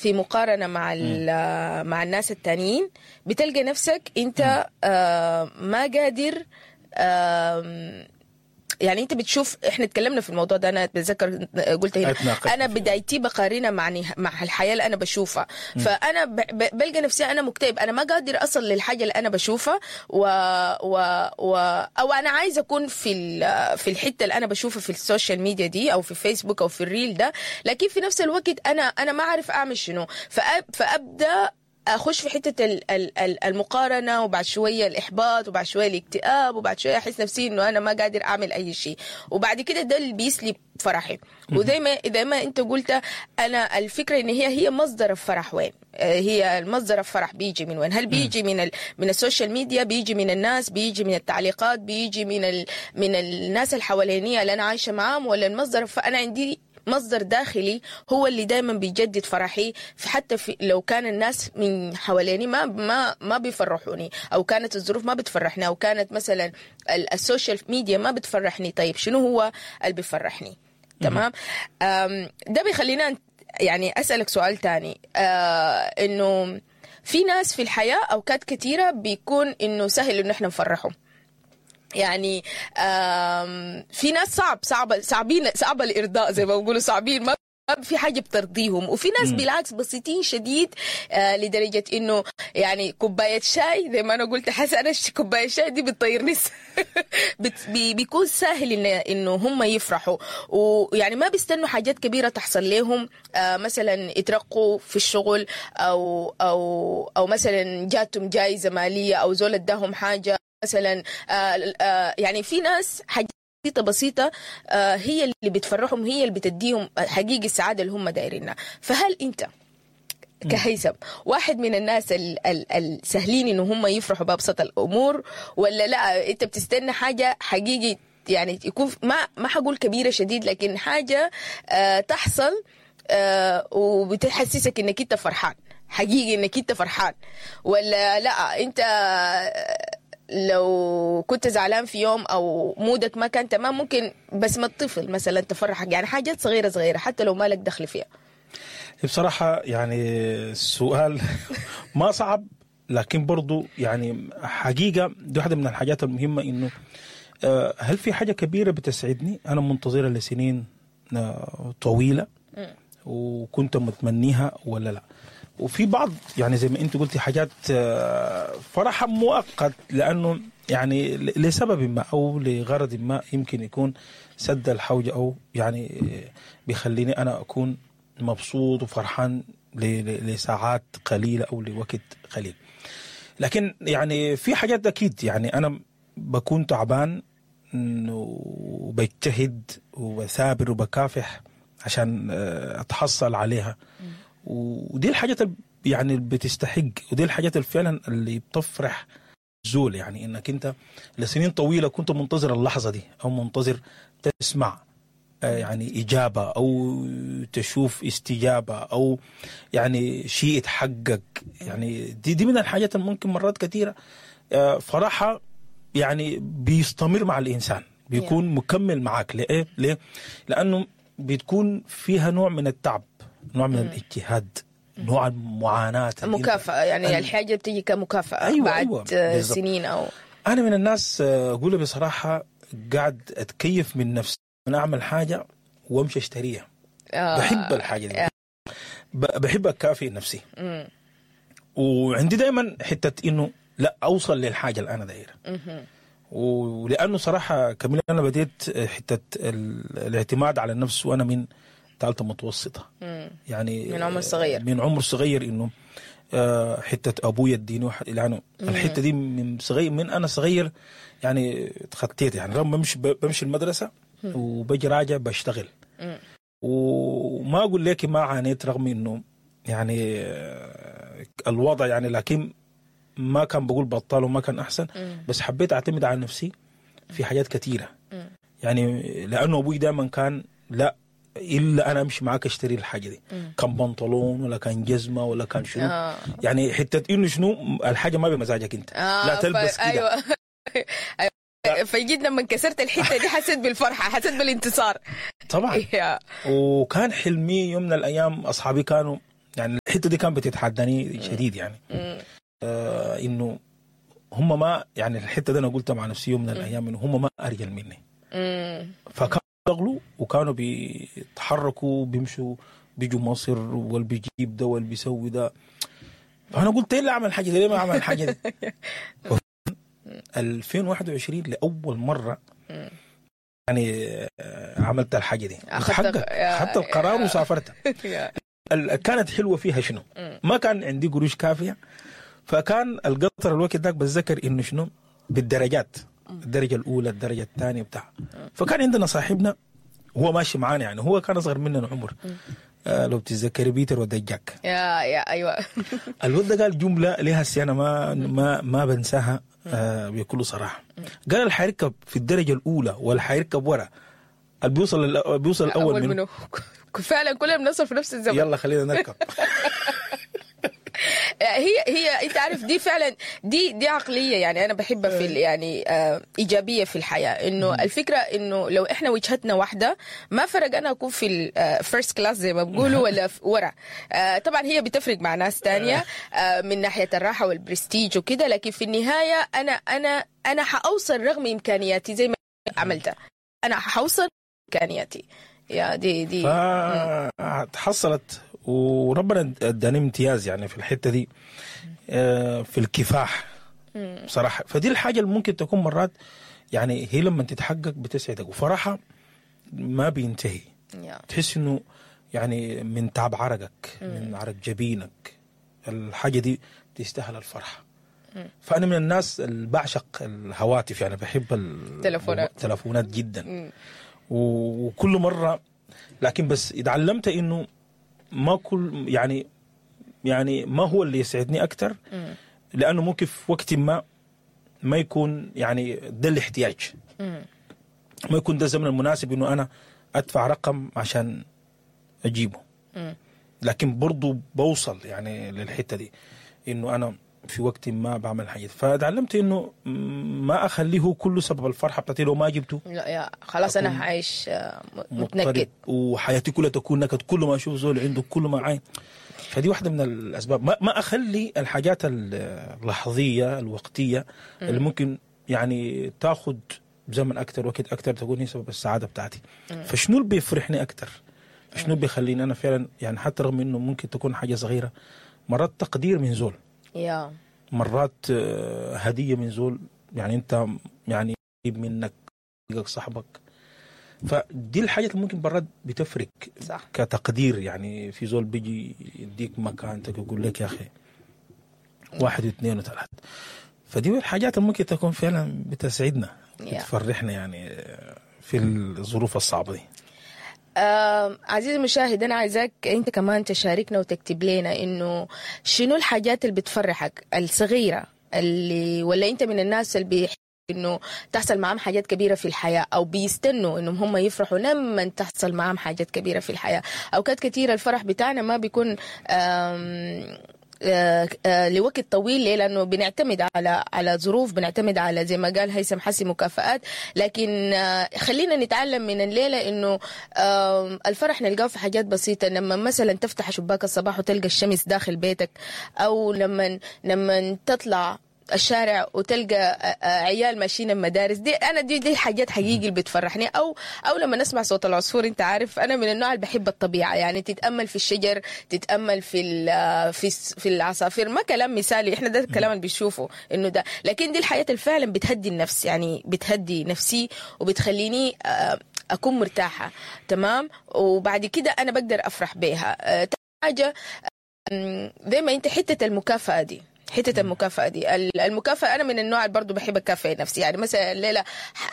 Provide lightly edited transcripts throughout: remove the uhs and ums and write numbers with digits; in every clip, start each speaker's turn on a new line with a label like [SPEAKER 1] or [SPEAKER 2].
[SPEAKER 1] في مقارنة مع الناس التانيين، بتلقى نفسك انت ما قادر. يعني انت بتشوف، احنا اتكلمنا في الموضوع ده، انا بتذكر قلت هنا انا بدايتي بقارنها مع الحياه اللي انا بشوفها. فانا بلقى نفسي انا مكتئب، انا ما قادر اصل للحاجه اللي انا بشوفها او انا عايزه اكون في الحته اللي انا بشوفها في السوشيال ميديا دي او في فيسبوك او في الريل ده، لكن في نفس الوقت انا ما اعرف اعمل شنو. فابدا اخش في حته المقارنه، وبعد شويه الاحباط، وبعد شويه الاكتئاب، وبعد شويه احس نفسي انه انا ما قادر اعمل اي شيء، وبعد كده ده اللي بيسلب فرحي. وزي ما انت قلت، انا الفكره ان هي مصدر الفرح وين؟ هي مصدر الفرح بيجي من وين؟ هل بيجي من السوشيال ميديا، بيجي من الناس، بيجي من التعليقات، بيجي من الناس الحوالينيه اللي انا عايشه معاهم، ولا المصدر انا عندي مصدر داخلي هو اللي دايما بيجدد فرحي؟ حتى لو كان الناس من حواليني ما بيفرحوني، او كانت الظروف ما بتفرحني، او كانت مثلا السوشيال ميديا ما بتفرحني، طيب شنو هو اللي بيفرحني؟ تمام. ده بيخلينا يعني اسالك سؤال تاني، انه في ناس في الحياه اوقات كثيره بيكون انه سهل انه احنا نفرحهم. يعني في ناس صعبة الإرضاء، زي ما بيقولوا صعبين، ما في حاجة بترضيهم. وفي ناس بالعكس بسيطين شديد، لدرجة إنه يعني كوباية شاي، زي ما أنا قلت حسنا، كوباية شاي دي بتطيرني. بيكون سهل إنه هم يفرحوا، ويعني ما بيستنوا حاجات كبيرة تحصل لهم، مثلا يترقوا في الشغل، أو مثلا جاتهم جائزة مالية، أو زول اداهم حاجة مثلا. يعني في ناس حاجات بسيطة هي اللي بتفرحهم، هي اللي بتديهم حقيقي السعادة اللي هم دايرينها. فهل أنت كهيثم واحد من الناس السهلين إنه هم يفرحوا بأبسط الأمور، ولا لا أنت بتستنى حاجة حقيقي يعني يكون ما حقول كبيرة شديد، لكن حاجة تحصل وبتحسسك إنك أنت فرحان حقيقي، إنك أنت فرحان؟ ولا لا أنت لو كنت زعلان في يوم او مودك ما كان تمام، ممكن بس ما الطفل مثلا تفرحك، يعني حاجات صغيرة حتى لو ما لك دخل فيها؟
[SPEAKER 2] بصراحة يعني السؤال ما صعب، لكن برضو يعني حقيقة دي واحدة من الحاجات المهمة، انه هل في حاجة كبيرة بتسعدني انا منتظرة لسنين طويلة وكنت متمنيها ولا لا؟ وفي بعض يعني زي ما انت قلتي حاجات فرحة مؤقت، لأنه يعني لسبب ما أو لغرض ما يمكن يكون سد الحوجة، أو يعني بيخليني أنا أكون مبسوط وفرحان لساعات قليلة أو لوقت قليل. لكن يعني في حاجات أكيد يعني أنا بكون تعبان وبجتهد وبثابر وبكافح عشان أتحصل عليها، ودي الحاجات يعني بتستحق، ودي الحاجات فعلا اللي بتفرح زول. يعني انك انت لسنين طويله كنت منتظر اللحظه دي، او منتظر تسمع يعني اجابه، او تشوف استجابه، او يعني شيء يتحقق. يعني دي من الحاجات اللي ممكن مرات كثيره فرحه يعني بيستمر مع الانسان، بيكون مكمل معك. ليه؟ لانه بتكون فيها نوع من التعب، نوع من الاجتهاد، نوع المعاناة،
[SPEAKER 1] مكافأة. يعني الحاجة بتيجي كمكافأة بعد سنين. أو
[SPEAKER 2] أنا من الناس أقول بصراحة قاعد أتكيف من نفسي، من أعمل حاجة وأمشي أشتريها. بحب الحاجة دي، بحب أكافئ نفسي. وعندي دايما حتة إنه لا أوصل للحاجة اللي أنا دايرها. ولأنه صراحة كمان أنا بديت حتة الاعتماد على النفس وأنا من ثالثة متوسطة. يعني من عمر صغير إنه حتة أبويا الديني واحد يعني الحتة دي من أنا صغير يعني تخطيت. يعني رغم بمشي المدرسة وبجي راجع بشتغل، وما أقول لك ما عانيت رغم إنه يعني الوضع يعني، لكن ما كان بقول بطال وما كان أحسن، بس حبيت أعتمد على نفسي في حاجات كتيرة. يعني لأنه أبوي دائما كان لا إلا أنا أمشي معاك أشتري الحاجة دي، كان بنطلون ولا كان جزمة ولا كان شنو. يعني حتة إنه شنو الحاجة ما بمزاجك أنت، لا تلبس كده.
[SPEAKER 1] أيوة. فجيت لما كسرت الحتة دي حسيت بالفرحة، حسيت بالانتصار
[SPEAKER 2] طبعا. وكان حلمي يوم من الأيام أصحابي كانوا يعني الحته دي كانت بتتحداني شديد يعني. انه هم ما يعني الحته دي انا قلتها مع نفسي يوم من الايام انه هم ما ارجل مني. فكانوا يشتغلوا وكانوا بيتحركوا بيمشوا بيجوا مصر واللي بيجيب ده واللي بيسوي ده. فانا قلت ليه اعمل حاجه دي؟ ليه ما اعمل حاجه دي؟ 2021 لاول مره يعني عملت الحاجه دي، اخذت القرار وسافرت. كانت حلوه فيها شنو؟ ما كان عندي قروش كافيه، فكان القطر الوقت ذاك بتذكر انه شنو بالدرجات، الدرجه الاولى الدرجه الثانيه بتاع. فكان عندنا صاحبنا هو ماشي معانا يعني، هو كان اصغر مننا عمر. لو بتتذكري بيتر ودجاك.
[SPEAKER 1] يا ايوه.
[SPEAKER 2] الولد ده قال جمله لها السنه ما بنساها بكل صراحه. قال اللي حيركب في الدرجه الاولى ولا حيركب ورا اللي بيوصل الاول منه.
[SPEAKER 1] فعلا كلنا بنوصل في نفس الزمن.
[SPEAKER 2] يلا خلينا نركب.
[SPEAKER 1] هي انت عارف دي فعلا دي عقليه يعني انا بحبها في يعني ايجابيه في الحياه. انه الفكره انه لو احنا وجهتنا واحده ما فرق انا اكون في الفيرست كلاس زي ما بقولوا ولا ورا. طبعا هي بتفرق مع ناس تانية من ناحيه الراحه والبرستيج وكده، لكن في النهايه انا حاوصل رغم امكانياتي زي ما عملتها. انا حوصل امكانياتي يا دي
[SPEAKER 2] تحصلت وربنا اداني امتياز يعني في الحته دي في الكفاح بصراحه. فدي الحاجه اللي ممكن تكون مرات يعني هي لما تتحقق بتسعدك، وفرحه ما بينتهي. تحس انه يعني من تعب عرقك من عرق جبينك الحاجه دي تستاهل الفرحه. فانا من الناس اللي بعشق الهواتف يعني، بحب التلفونات جدا وكل مره. لكن بس اتعلمت انه ما كل يعني ما هو اللي يسعدني اكثر، لانه ممكن في وقت ما يكون يعني ده الاحتياج، ما يكون ده الزمن المناسب انه انا ادفع رقم عشان اجيبه. لكن برضو بوصل يعني للحته دي انه انا في وقت ما بعمل حاجه. فتعلمت انه ما اخليه كله سبب الفرحه بتاعتي لو ما جبته.
[SPEAKER 1] لا يا خلاص انا عايش متنكد
[SPEAKER 2] وحياتي كلها تكون نكد، كل ما اشوف زول عنده كل ما عين. فدي واحده من الاسباب. ما اخلي الحاجات اللحظيه الوقتيه اللي ممكن يعني تاخذ زمن اكثر وقت اكثر تكون هي سبب السعاده بتاعتي. فشنو اللي بيفرحني اكثر؟ شنو بيخليني انا فعلا يعني حتى رغم انه ممكن تكون حاجه صغيره، مرات تقدير من زول، مرات هديه من زول يعني انت يعني منك صاحبك. فدي الحاجات اللي ممكن برات بتفرق صح. كتقدير يعني في زول بيجي يديك مكانتك يقول لك يا اخي 1 و2 و3. فدي الحاجات اللي ممكن تكون فعلا بتسعدنا بتفرحنا يعني في الظروف الصعبه دي.
[SPEAKER 1] عزيزي المشاهد أنا عايزاك أنت كمان تشاركنا وتكتب لنا إنه شنو الحاجات اللي بتفرحك الصغيرة اللي ولا أنت من الناس اللي بيحب إنه تحصل معهم حاجات كبيرة في الحياة أو بيستنوا إنهم هم يفرحوا لما تحصل معهم حاجات كبيرة في الحياة. أوقات كتير الفرح بتاعنا ما بيكون لوقت طويل. ليه؟ لأنه بنعتمد على ظروف، بنعتمد على زي ما قال هيثم حسي مكافآت. لكن خلينا نتعلم من الليلة إنه الفرح نلقاه في حاجات بسيطة. لما مثلا تفتح شباك الصباح وتلقى الشمس داخل بيتك، أو لما تطلع الشارع وتلقى عيال ماشيين المدارس. دي حاجات حقيقي اللي بتفرحني. او لما نسمع صوت العصفور. انت عارف انا من النوع اللي بحب الطبيعه يعني، تتامل في الشجر، تتامل في العصافير. ما كلام مثالي، احنا ده الكلام اللي بنشوفه انه ده، لكن دي الحياه اللي فعلا بتهدي النفس يعني، بتهدي نفسي وبتخليني اكون مرتاحه تمام. وبعد كده انا بقدر افرح بيها. حاجه زي ما انت حته المكافاه دي، حتة المكافأة دي. المكافأة أنا من النوع اللي برضو بحب أكافئ نفسي يعني. مثلا الليلة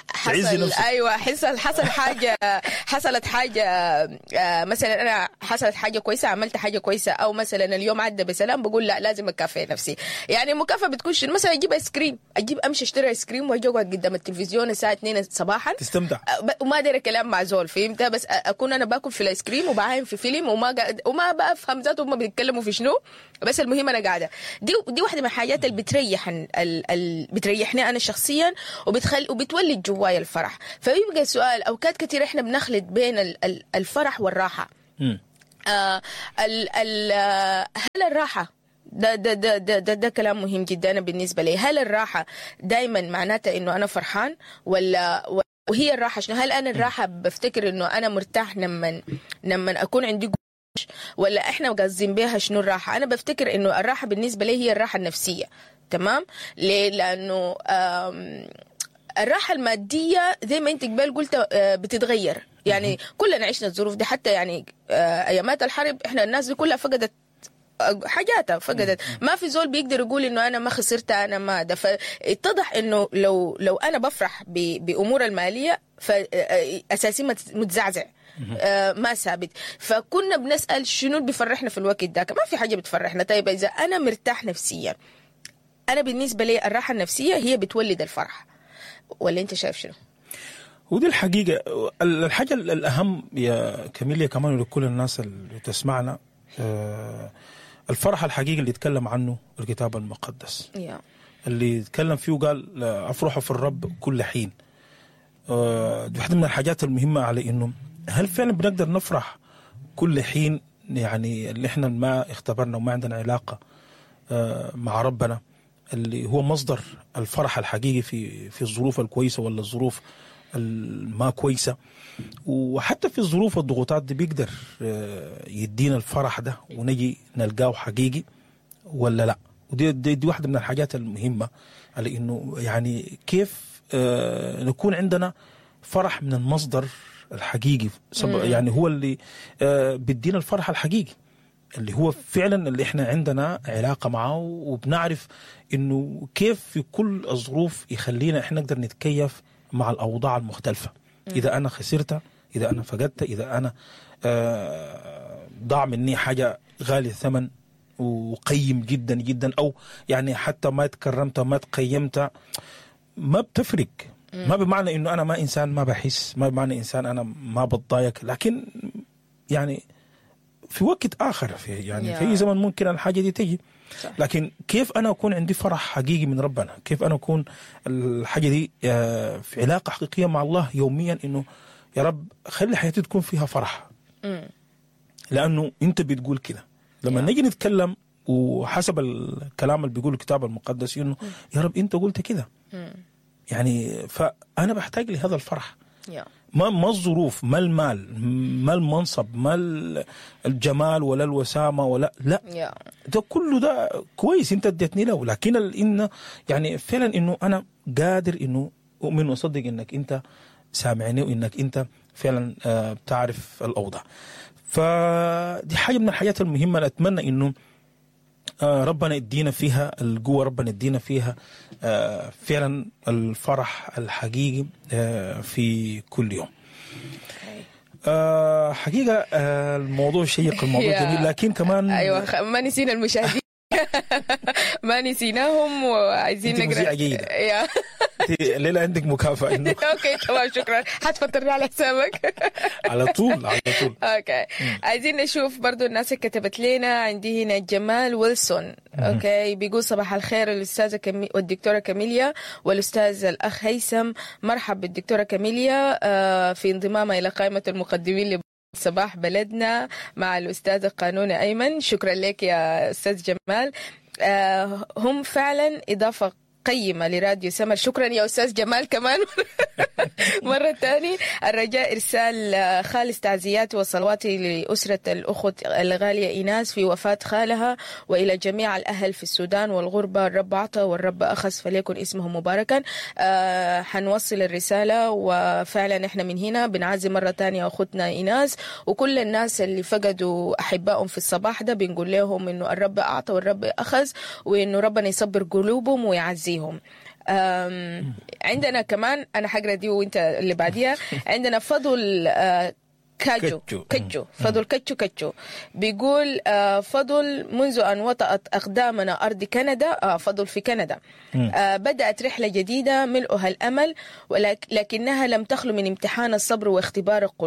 [SPEAKER 1] حصلت حاجة مثلا أنا حصلت حاجة كويسة، عملت حاجة كويسة، أو مثلا اليوم عدى بسلام، بقول لا لازم أكافئ نفسي يعني. المكافأة بتكون مثلا أجيب آيس كريم، أمشي أشتري آيس كريم وأجي أقعد قدام التلفزيون الساعة 2 صباحا
[SPEAKER 2] تستمتع
[SPEAKER 1] وما أدري كلام مع زول، فهمت؟ بس أكون أنا باكل في الآيس كريم وبعاين في فيلم وما بفهم ذاته هم بيتكلموا في شنو، بس المهم أنا قاعدة. دي واحدة من الحاجات اللي بتريحني أنا شخصيا وبتولد جوايا الفرح. فيبقى السؤال أوقات كتير إحنا بنخلط بين الفرح والراحة. هل الراحة ده كلام مهم جدا أنا بالنسبة لي. هل الراحة دايما معناتها إنه أنا فرحان وهي الراحة شنو؟ هل أنا الراحة بفتكر إنه أنا مرتاح لما أكون عندي قوش، ولا إحنا قاصدين بها شنو الراحة؟ أنا بفتكر إنه الراحة بالنسبة لي هي الراحة النفسية. تمام؟ ليه؟ لأنه الراحة المادية زي ما أنت قبل قلت بتتغير، يعني كلنا عشنا الظروف دي، حتى يعني أيامات الحرب إحنا الناس دي كلها فقدت حاجاتها، فقدت. ما في زول بيقدر يقول انه انا ما خسرت، انا ما ده. فاتضح انه لو انا بفرح بامور الماليه فاساسي متزعزع، ما ثابت. فكنا بنسال شنو اللي بيفرحنا في الوقت ده؟ ما في حاجه بتفرحنا. طيب اذا انا مرتاح نفسيا، انا بالنسبه لي الراحه النفسيه هي بتولد الفرح، ولا انت شايف شنو؟
[SPEAKER 2] ودي الحقيقه الحاجه الاهم يا كاميليا كمان ولكل الناس اللي تسمعنا، الفرح الحقيقي اللي يتكلم عنه الكتاب المقدس، اللي يتكلم فيه وقال أفرحوا في الرب كل حين. دي واحدة من الحاجات المهمة على إنه هل فعلا بنقدر نفرح كل حين؟ يعني اللي إحنا ما اختبرنا وما عندنا علاقة مع ربنا اللي هو مصدر الفرح الحقيقي في الظروف الكويسة ولا الظروف الما كويسة، وحتى في الظروف والضغوطات دي بيقدر يدينا الفرح ده ونجي نلقاه حقيقي ولا لا؟ ودي واحدة من الحاجات المهمة على إنه يعني كيف نكون عندنا فرح من المصدر الحقيقي، يعني هو اللي بيدينا الفرح الحقيقي اللي هو فعلا اللي احنا عندنا علاقة معه، وبنعرف إنه كيف في كل الظروف يخلينا احنا نقدر نتكيف مع الأوضاع المختلفة. إذا أنا خسرت، إذا أنا فقدت، إذا أنا ضاع مني حاجة غالية الثمن وقيم جدا جدا، أو يعني حتى ما تكرمت ما تقيمت، ما بتفرق. ما بمعنى إنه أنا ما إنسان ما بحس، ما بمعنى إنسان أنا ما بتضايق، لكن يعني في وقت آخر في أي زمن ممكن الحاجة دي تجي. لكن كيف أنا أكون عندي فرح حقيقي من ربنا؟ كيف أنا أكون الحاجة دي في علاقة حقيقية مع الله يوميا، إنه يا رب خلي حياتي تكون فيها فرح، لأنه أنت بتقول كده. لما نيجي نتكلم وحسب الكلام اللي بيقول الكتاب المقدس إنه يا رب أنت قلت كده، يعني فأنا بحتاج لهذا الفرح. ما الظروف، ما المال، ما المنصب، ما الجمال ولا الوسامة ولا لا، ده كله ده كويس انت اديتني له، لكن إنه يعني فعلا انه انا قادر انه اؤمن واصدق انك انت سامعني وانك انت فعلا بتعرف الاوضاع. فدي حاجة من الحاجات المهمة اللي اتمنى انه ربنا يدينا فيها القوة، ربنا يدينا فيها فعلا الفرح الحقيقي في كل يوم. حقيقة الموضوع شيق، الموضوع جميل، لكن كمان
[SPEAKER 1] أيوة ما نسينا المشاهدين ما نسيناهم وعايزين
[SPEAKER 2] نقرأ ليلى عندك مكافأة إنه
[SPEAKER 1] أوكي تمام شكرا، حتفطرني على حسابك
[SPEAKER 2] على طول.
[SPEAKER 1] أوكي. عايزين نشوف برضو الناس اللي كتبت لنا. عندي هنا جمال ويلسون أوكي بيقول صباح الخير الأستاذة والدكتورة كاميليا والأستاذ الأخ هيثم، مرحب بالدكتورة كاميليا في انضمامها إلى قائمة المقدمين صباح بلدنا مع الأستاذ القانوني أيمن. شكرا لك يا أستاذ جمال، هم فعلا إضافة قيمة لراديو سمر. شكرا يا أستاذ جمال كمان مرة تاني. الرجاء إرسال خالص تعزياتي وصلواتي لأسرة الأخت الغالية إيناس في وفاة خالها، وإلى جميع الأهل في السودان والغربة. الرب أعطى والرب أخذ فليكن اسمه مباركا. حنوصل الرسالة، وفعلا إحنا من هنا بنعزي مرة تانية أختنا إيناس وكل الناس اللي فقدوا أحبائهم في الصباح ده، بنقول لهم إنه الرب أعطى والرب أخذ، وإنه ربنا يصبر قلوبهم ويعزيهم. عندنا كمان أنا حقرأ دي وإنت اللي بعديها. عندنا فضل كجو فضل كجو بيقول فضل منذ أن وطأت أقدامنا أرض كندا، فضل في كندا بدأت رحلة جديدة ملؤها الأمل، ولكنها لم تخلو من امتحان الصبر واختبار القلوب.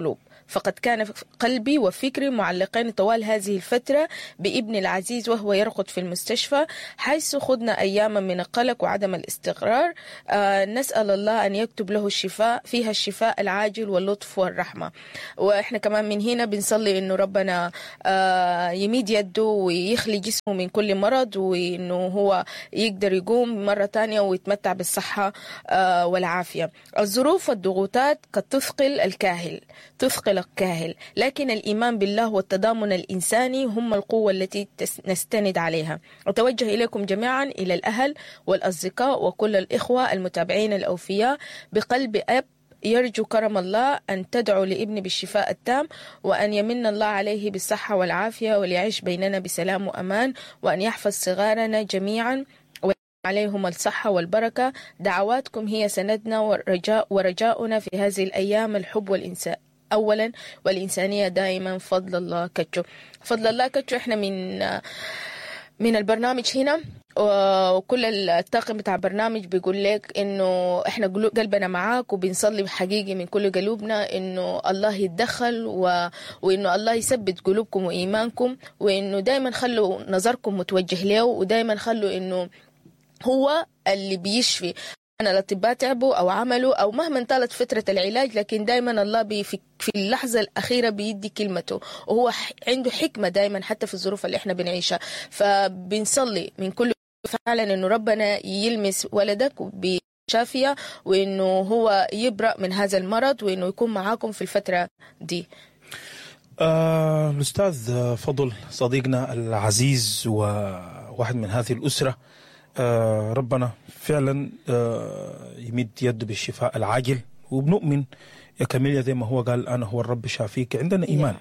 [SPEAKER 1] فقد كان قلبي وفكري معلقين طوال هذه الفترة بابن العزيز وهو يرقد في المستشفى، حيث خضنا أياما من القلق وعدم الاستقرار. نسأل الله أن يكتب له الشفاء، فيها الشفاء العاجل واللطف والرحمة. وإحنا كمان من هنا بنصلي إنه ربنا يميد يده ويخلي جسمه من كل مرض، وإنه هو يقدر يقوم مرة تانية ويتمتع بالصحة والعافية. الظروف والضغوطات قد تثقل الكاهل، لكن الإيمان بالله والتضامن الإنساني هم القوة التي نستند عليها. أتوجه إليكم جميعا، إلى الأهل والأصدقاء وكل الإخوة المتابعين الأوفياء، بقلب أب يرجو كرم الله أن تدعو لابني بالشفاء التام، وأن يمن الله عليه بالصحة والعافية، وليعيش بيننا بسلام وأمان، وأن يحفظ صغارنا جميعا عليهم الصحة والبركة. دعواتكم هي سندنا ورجاؤنا في هذه الأيام. الحب والإنسان أولا والإنسانية دائما. فضل الله كتشو. فضل الله كتشو. إحنا من البرنامج هنا، وكل الطاقم بتاع البرنامج بيقول لك إنه إحنا قلبنا معاك، وبنصلي حقيقي من كل قلوبنا إنه الله يتدخل وإنه الله يثبت قلوبكم وإيمانكم، وإنه دائما خلوا نظركم متوجه له، ودائما خلوا إنه هو اللي بيشفي. أنا الأطباء تعبوا أو عملوا أو مهما طالت فترة العلاج، لكن دايما الله في اللحظة الأخيرة بيدي كلمته، وهو عنده حكمة دايما حتى في الظروف اللي احنا بنعيشها. فبنصلي من كل فعلا إنه ربنا يلمس ولدك بشافية، وإنه هو يبرأ من هذا المرض، وإنه يكون معاكم في الفترة دي.
[SPEAKER 2] الأستاذ فضل صديقنا العزيز وواحد من هذه الأسرة، ربنا فعلا يمد يده بالشفاء العاجل، وبنؤمن يا كاميليا زي ما هو قال أنا هو الرب شافيك. عندنا إيمان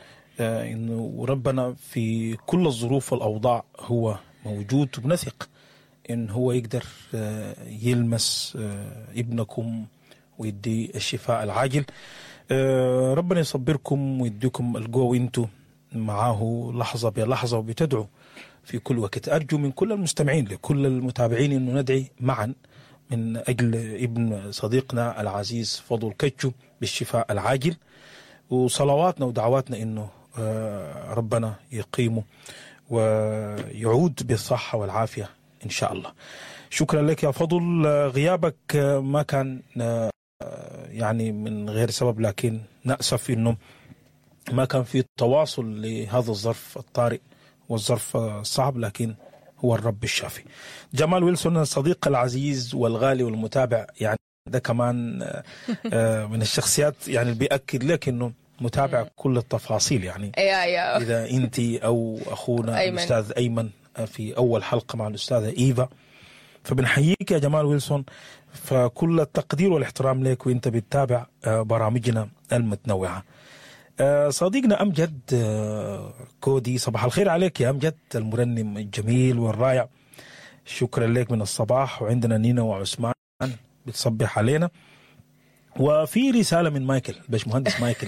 [SPEAKER 2] إنه ربنا في كل الظروف والأوضاع هو موجود، وبنثق إن هو يقدر يلمس ابنكم ويدي الشفاء العاجل. ربنا يصبركم ويديكم القوة، وانتم معاه لحظة بلحظة وبتدعوا في كل وقت. أرجو من كل المستمعين لكل المتابعين إنه ندعي معا من أجل ابن صديقنا العزيز فضل كتشو بالشفاء العاجل، وصلواتنا ودعواتنا إنه ربنا يقيمه ويعود بالصحة والعافية إن شاء الله. شكرا لك يا فضل. غيابك ما كان يعني من غير سبب، لكن نأسف إنه ما كان في تواصل لهذا الظرف الطارئ والظرف صعب، لكن هو الرب الشافي. جمال ويلسون الصديق العزيز والغالي والمتابع، يعني ده كمان من الشخصيات يعني اللي بيأكد لك إنه متابع كل التفاصيل. يعني إذا أنت أو أخونا الأستاذ أيمن في أول حلقة مع الأستاذة إيفا، فبنحييك يا جمال ويلسون، فكل التقدير والاحترام لك وانت بتتابع برامجنا المتنوعة. صديقنا أمجد كودي، صباح الخير عليك يا أمجد المرنم الجميل والرائع. شكرا لك من الصباح. وعندنا نينا وعثمان بتصبح علينا، وفي رسالة من مايكل باشمهندس مايكل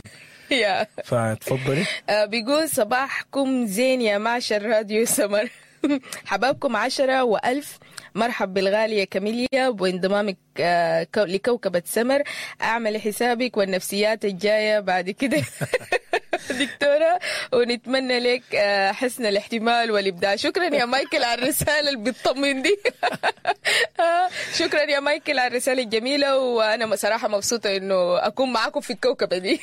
[SPEAKER 2] فتفضلي.
[SPEAKER 1] بيقول صباحكم زين يا معشر راديو سمر. حبابكم 10 وألف مرحب بالغالية كاميليا بانضمامك لكوكبة سمر. أعمل حسابك والنفسيات الجاية بعد كده دكتورة، ونتمنى لك حسن الاحتمال والإبداع. شكرا يا مايكل على الرسالة اللي بتطمن دي. شكرا يا مايكل على الرسالة الجميلة، وأنا صراحة مبسوطة إنه أكون معاكم في الكوكبة دي.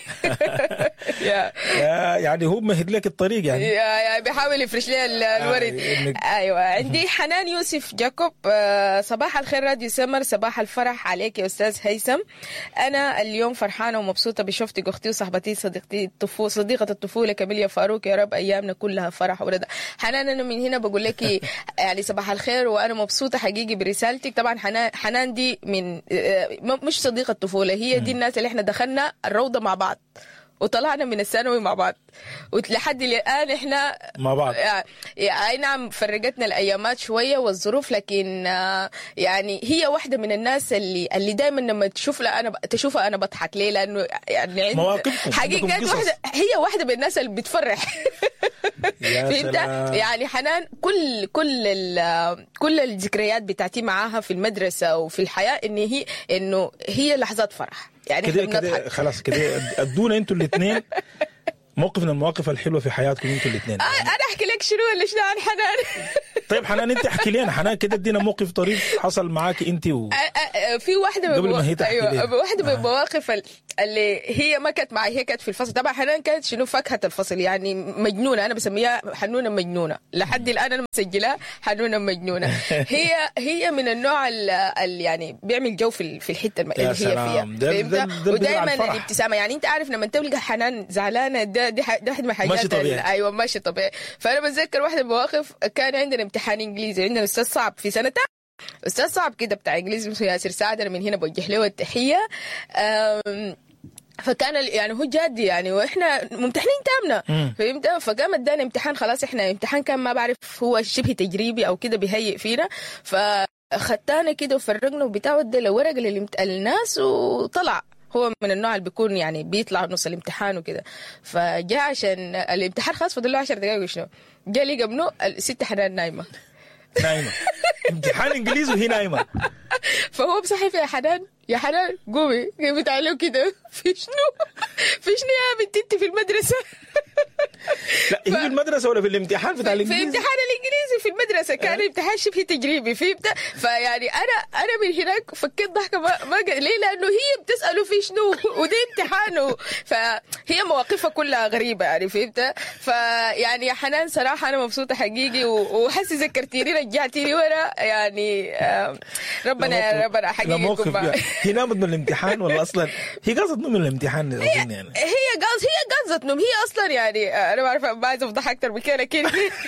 [SPEAKER 2] يعني هو مهد لك الطريق، يعني
[SPEAKER 1] بيحاول يفرش لي الورد. أيوة. عندي حنان يوسف جاكوب. صباح الخير راديو سمر، صباح الفرح عليك يا أستاذ هيثم. أنا اليوم فرحانة ومبسوطة بشوفتك أختي وصاحبتي صديقة الطفولة كاميليا فاروق. يا رب أيامنا كلها فرح ورضا. حنان أنا من هنا بقول لك يعني صباح الخير، وأنا مبسوطة حقيقي برسالتك. طبعا حنان دي من مش صديقة الطفولة، هي دي الناس اللي احنا دخلنا الروضة مع بعض وطلعنا من الثانوي مع بعض، ولحد الآن إحنا
[SPEAKER 2] مع بعض.
[SPEAKER 1] أي نعم فرقتنا الأيامات شوية والظروف، لكن يعني هي واحدة من الناس اللي دائما لما تشوفها أنا بضحك. ليه؟ لأنه يعني حقيقة هي واحدة من الناس اللي بتفرح. فهمت؟ يعني حنان كل الذكريات بتاعتي معاها في المدرسة وفي الحياة إنه هي لحظات فرح. يعني
[SPEAKER 2] كده خلاص كده ادونا انتوا الاثنين موقف من المواقف الحلوه في حياتكم انتوا الاثنين.
[SPEAKER 1] انا احكي لك شنو ولا شنو عن حنان؟
[SPEAKER 2] طيب حنان انت احكي لي. حنان كده ادينا موقف طريف حصل معاك انت
[SPEAKER 1] في واحده
[SPEAKER 2] قبل ما هي تحكي
[SPEAKER 1] ايوه واحده من المواقف اللي هي ما كانت معي، هي كانت في الفصل. طبعا حنان كانت شنو فاكهه الفصل، يعني مجنونه، انا بسميها حنونه مجنونه لحد الان، انا مسجلها حنونه مجنونه. هي من النوع اللي يعني بيعمل جو في الحته اللي هي فيها، ودائما الابتسامه. يعني انت عارف لما تلقى حنان زعلانه دي واحد من الحاجات ايوه ماشي طبيعي. فانا بتذكر واحده من المواقف، كان عندنا امتحان انجليزي، عندنا استاذ صعب في سنتها، استاذ صعب كده بتاع انجليزي اسمه ياسر سعد، انا من هنا بوجه له التحيه. فكان يعني هو جاد يعني، واحنا ممتحنين تامنا فهمت. فقام ادانا امتحان، خلاص احنا امتحان كان ما بعرف هو شبه تجريبي او كده بيهيئ فينا، فخدتنا كده وفرقنا وبتاع، ودى له ورق للناس وطلع. هو من النوع اللي بيكون يعني بيطلع نص الامتحان وكده. فجاء عشان الامتحان خلاص فضل له 10 دقائق وشنو، جاء لي ابنه الست حنان نايمه
[SPEAKER 2] امتحان انجليزي وهي نايمه.
[SPEAKER 1] فهو بصحي يا حنان يا حنان قومي، قامت تعالوا كده في شنو يا بنتي انت في المدرسه؟
[SPEAKER 2] لا هي في المدرسه ولا في الامتحان بتاع الانجليزي؟
[SPEAKER 1] في امتحان الانجليزي في المدرسه، كان امتحان شبه تجريبي فهمت. فيعني انا من هناك فكيت ضحكه ما ليه، لانه هي بتساله في شنو وده امتحانه. فهي مواقفها كلها غريبه يعني فهمت. فيعني يا حنان صراحه انا مبسوطه حقيقي، وحسي ذكرتيني رجعتيني ورا يعني. ربنا حقيقي.
[SPEAKER 2] هي نامت من الامتحان ولا اصلا هي قصدت من الامتحان اظن يعني؟
[SPEAKER 1] هي قصدت نوم، هي اصلا يعني انا ما اعرف، ما عايزه افضح اكثر من كده لكن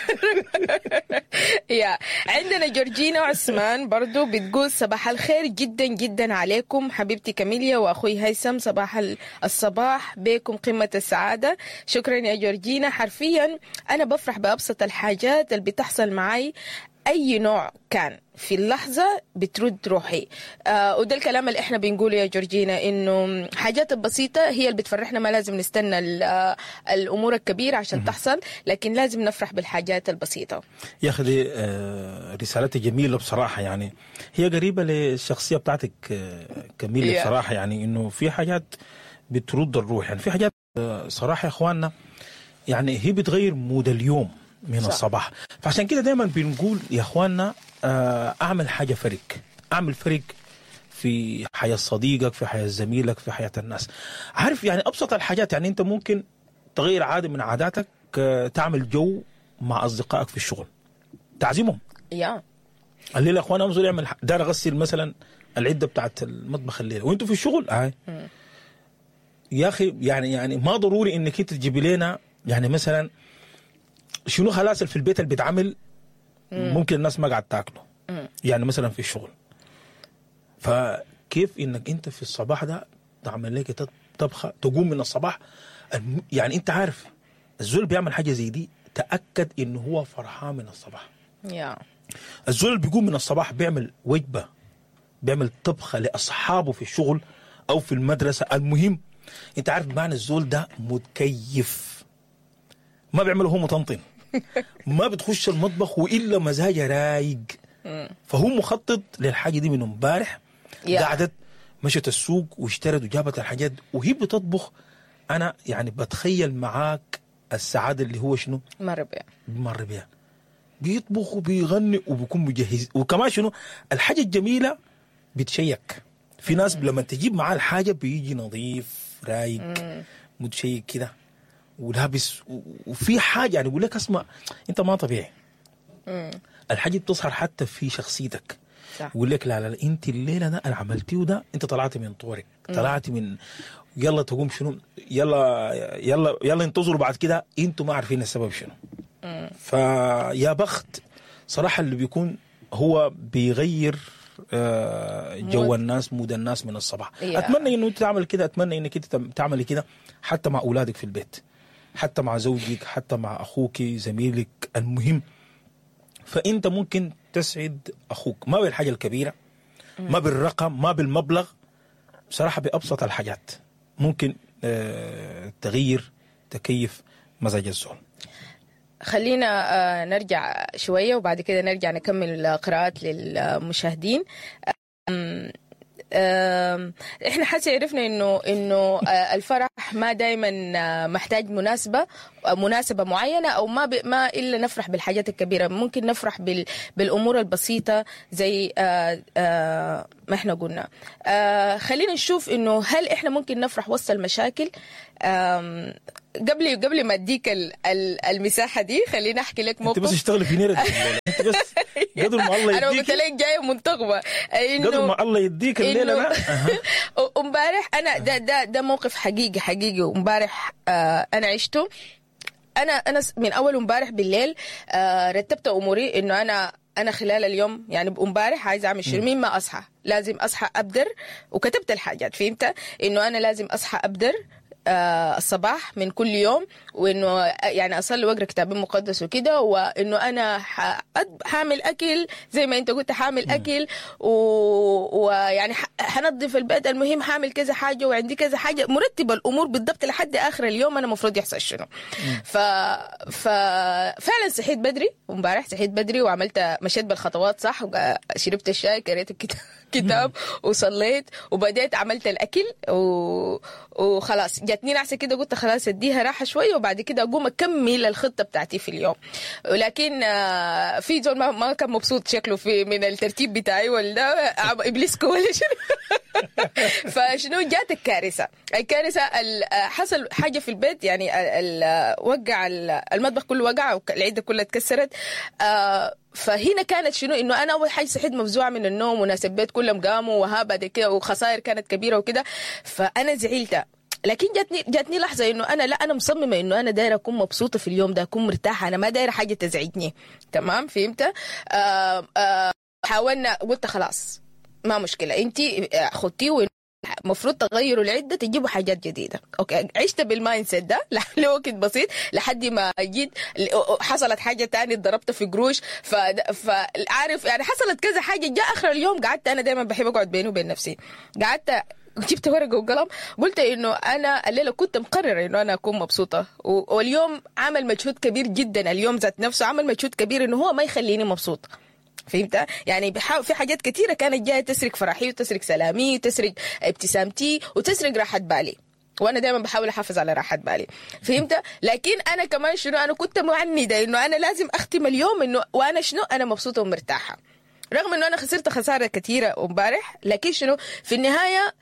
[SPEAKER 1] يا عندنا جورجينا عثمان برضو بتقول صباح الخير جدا جدا عليكم حبيبتي كاميليا واخوي هيثم، صباح الصباح بكم قمه السعاده. شكرا يا جورجينا. حرفيا انا بفرح بابسط الحاجات اللي بتحصل معي، أي نوع كان في اللحظة بترد روحي. وده الكلام اللي احنا بنقوله يا جورجينا، انه حاجات البسيطة هي اللي بتفرحنا، ما لازم نستنى الأمور الكبيرة عشان تحصل، لكن لازم نفرح بالحاجات البسيطة.
[SPEAKER 2] يا أخي دي رسالتي جميلة بصراحة، يعني هي قريبة للشخصية بتاعتك كميلة بصراحة، يعني انه في حاجات بترد الروح، يعني في حاجات صراحة يا اخواننا يعني هي بتغير مود اليوم من الصباح. فعشان كده دايما بنقول يا اخواننا اعمل حاجه اعمل فرق في حياه صديقك، في حياه زميلك، في حياه الناس. عارف يعني ابسط الحاجات، يعني انت ممكن تغير عاده من عاداتك، تعمل جو مع اصدقائك في الشغل، تعزمهم. الليله يا اخوانا انزل اعمل دار اغسل مثلا العده بتاعت المطبخ الليله وانتوا في الشغل. يا اخي يعني ما ضروري انك انت تجيبي لنا يعني مثلا شنو خلاص في البيت اللي بيتعمل ممكن الناس ما قاعد تاكله يعني مثلا في الشغل. فكيف انك انت في الصباح ده تعمل لك طبخه تقوم من الصباح، يعني انت عارف الزول بيعمل حاجه زي دي تاكد انه هو فرحان من الصباح. الزول اللي بيقوم من الصباح بيعمل وجبه، بيعمل طبخه لاصحابه في الشغل او في المدرسه، المهم انت عارف معنى الزول ده متكيف، ما بيعمله هو مطنطن ما بتخش المطبخ وإلا مزاجه رايق. فهو مخطط للحاجة دي من امبارح، قعدت مشت السوق واشترت وجابت الحاجات وهي بتطبخ. أنا يعني بتخيل معاك السعادة اللي هو شنو مر بيها، بيطبخ وبيغني وبيكون مجهز. وكمان شنو الحاجة الجميلة بتشيك، في ناس لما تجيب معاه الحاجة بيجي نظيف رايق متشيك كده ولابس وفي حاجه يعني يقول لك اسمع انت ما طبيعي. الحاجه بتظهر حتى في شخصيتك، يقول لك لا انت الليله ده انا عملتيه ده انت طلعت من طورك، طلعت من يلا تقوم شنو يلا انتظروا بعد كده انتوا ما عارفين السبب شنو. فيا بخت صراحه اللي بيكون هو بيغير جو الناس، مود الناس من الصباح. اتمنى انه انت تعمل كده، اتمنى انك انت تعملي كده حتى مع اولادك في البيت، حتى مع زوجك، حتى مع اخوك زميلك، المهم. فانت ممكن تسعد اخوك ما بالحاجه الكبيره، ما بالرقم، ما بالمبلغ، بصراحه بابسط الحاجات ممكن تغير تكيف مزاج الزول.
[SPEAKER 1] خلينا نرجع شويه وبعد كده نرجع نكمل قراءات للمشاهدين. احنا حاسة عرفنا انه الفرح ما دايما محتاج مناسبة معينة، او ما الا نفرح بالحاجات الكبيرة. ممكن نفرح بالامور البسيطة زي ما احنا قلنا. خلينا نشوف انه هل احنا ممكن نفرح وسط المشاكل. قبل ما اديك المساحة دي خليني احكي لك موقف.
[SPEAKER 2] انت بس اشتغلي في نيرة انت بس قدر ما الله يديك.
[SPEAKER 1] انا قلت لك جايه منتخبه
[SPEAKER 2] قدر ما الله يديك الليله ده.
[SPEAKER 1] امبارح انا ده موقف حقيقي وامبارح انا عشته. انا من اول امبارح بالليل رتبت اموري انه انا خلال اليوم يعني امبارح عايزه اعمل شنو. مين ما اصحى لازم اصحى ابدر، وكتبت الحاجات فهمت انه انا لازم اصحى ابدر الصباح من كل يوم، وانه يعني اصلي واقرا كتاب مقدس وكده، وانه انا حامل اكل زي ما انت قلت، حامل اكل ويعني حنظف البيت. المهم حامل كذا حاجه وعندي كذا حاجه، مرتبه الامور بالضبط لحد اخر اليوم انا المفروض يحصل شنو. ففعلا صحيت بدري امبارح، صحيت بدري وعملت مشيت بالخطوات صح، شربت الشاي، قريت كتاب وصليت وبديت عملت الاكل وخلاص جاتني نعسه كده، قلت خلاص اديها راحه شويه وبعد كده اقوم اكمل الخطه بتاعتي في اليوم. ولكن في زول ما كان مبسوط شكله من الترتيب بتاعي، ولا ابليسكو ولا شنو. فشنو جات الكارثه حصل حاجه في البيت، يعني وقع المطبخ كله وقع والعده كلها اتكسرت. فهنا كانت شنو انه انا اول حاجه صحيت مفزوعه من النوم وناس البيت كلهم قاموا وهابد كده وخسائر كانت كبيره وكده، فانا زعلت. لكن جاتني لحظه انه انا مصممه انه انا دايره اكون مبسوطه في اليوم ده، اكون مرتاحه، انا ما دايره حاجه تزعجني. تمام فهمت. حاولنا، قلت خلاص ما مشكله، انت خدتيه المفروض تغيروا العده تجيبوا حاجات جديده. اوكي عشت بالمايند سيت ده لوقت بسيط لحد ما جيت حصلت حاجه تانية ضربت في قروش. فعارف يعني حصلت كذا حاجه. جاء اخر اليوم قعدت، انا دايما بحب اقعد بيني وبين نفسي، قعدت جبت ورقه وقلم، قلت انه انا الليله كنت مقرره انه انا اكون مبسوطه، واليوم عمل مجهود كبير جدا، اليوم ذات نفسه عمل مجهود كبير انه هو ما يخليني مبسوط. فهمت يعني في حاجات كثيره كانت جايه تسرق فرحي وتسرق سلامي وتسرق ابتسامتي وتسرق راحه بالي، وانا دائما بحاول احافظ على راحه بالي. فهمت. لكن انا كمان شنو، انا كنت معنده انه انا لازم اختم اليوم انه وانا شنو، انا مبسوطه ومرتاحه، رغم انه انا خسرت خساره كثيره امبارح. لكن شنو في النهايه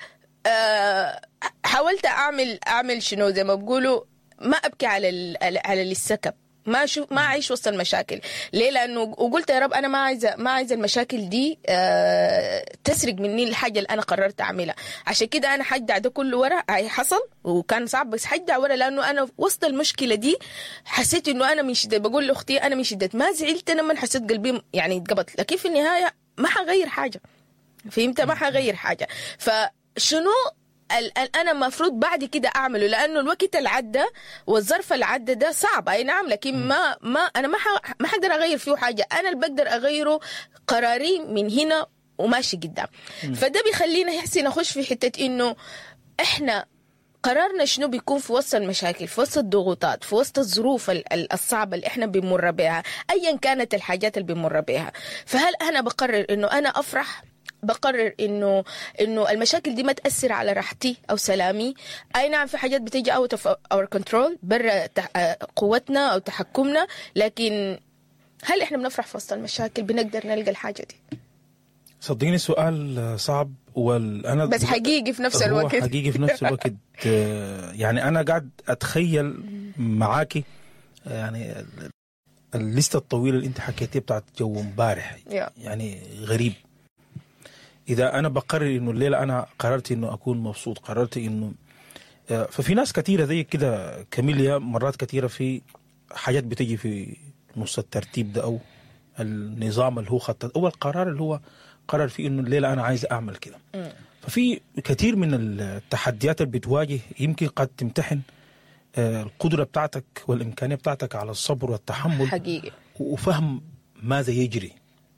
[SPEAKER 1] حاولت اعمل شنو زي ما بقولوا، ما ابكي على السكب، ما اعيش وسط المشاكل. ليه؟ لانه وقلت يا رب انا ما عايزه المشاكل دي تسرق مني الحاجه اللي انا قررت اعملها. عشان كده انا حجع ده كله ورا، حصل وكان صعب بس حجع ورا، لانه انا وسط المشكله دي حسيت انه انا من شده، بقول لاختي انا من شده ما زعلت، انا من حسيت قلبي يعني اتقبض، لكن في النهايه ما حغير حاجه. فهمت. ما حغير حاجه. فشنو انا المفروض بعد كده اعمله، لانه الوقت العدى والظرف العدى ده صعب اي نعم، لكن انا ما حقدر اغير فيه حاجه. انا اللي بقدر اغيره قراري من هنا وماشي قدام. فده بيخلينا يحسن نخش في حته انه احنا قرارنا شنو بيكون في وسط المشاكل، في وسط الضغوطات، في وسط الظروف الصعبه اللي احنا بنمر بها، ايا كانت الحاجات اللي بنمر بها. فهل انا بقرر انه انا افرح، بقرر انه المشاكل دي ما تاثر على راحتي او سلامي. اي نعم في حاجات بتيجي اوت اوف اور كنترول، برا قوتنا او تحكمنا، لكن هل احنا بنفرح في وسط المشاكل؟ بنقدر نلقى الحاجه دي؟
[SPEAKER 2] صدقيني سؤال صعب، وانا
[SPEAKER 1] بس حقيقي في نفس الوقت.
[SPEAKER 2] حقيقي في نفس الوقت. يعني انا قاعد اتخيل معاكي يعني الليسته الطويله اللي انت حكيتيها بتاعت جو امبارح. يعني غريب. إذا أنا بقرر إنه الليلة أنا قررت إنه أكون مبسوط، قررت إنه ففي ناس كثيرة زي كده كاميليا، مرات كثيرة في حاجات بتجي في نص الترتيب ده أو النظام اللي هو خطط، أول قرار اللي هو قرر فيه إنه الليلة أنا عايز أعمل كده. ففي كثير من التحديات اللي بتواجه يمكن قد تمتحن القدرة بتاعتك والإمكانية بتاعتك على الصبر والتحمل
[SPEAKER 1] حقيقي،
[SPEAKER 2] وفهم ماذا يجري.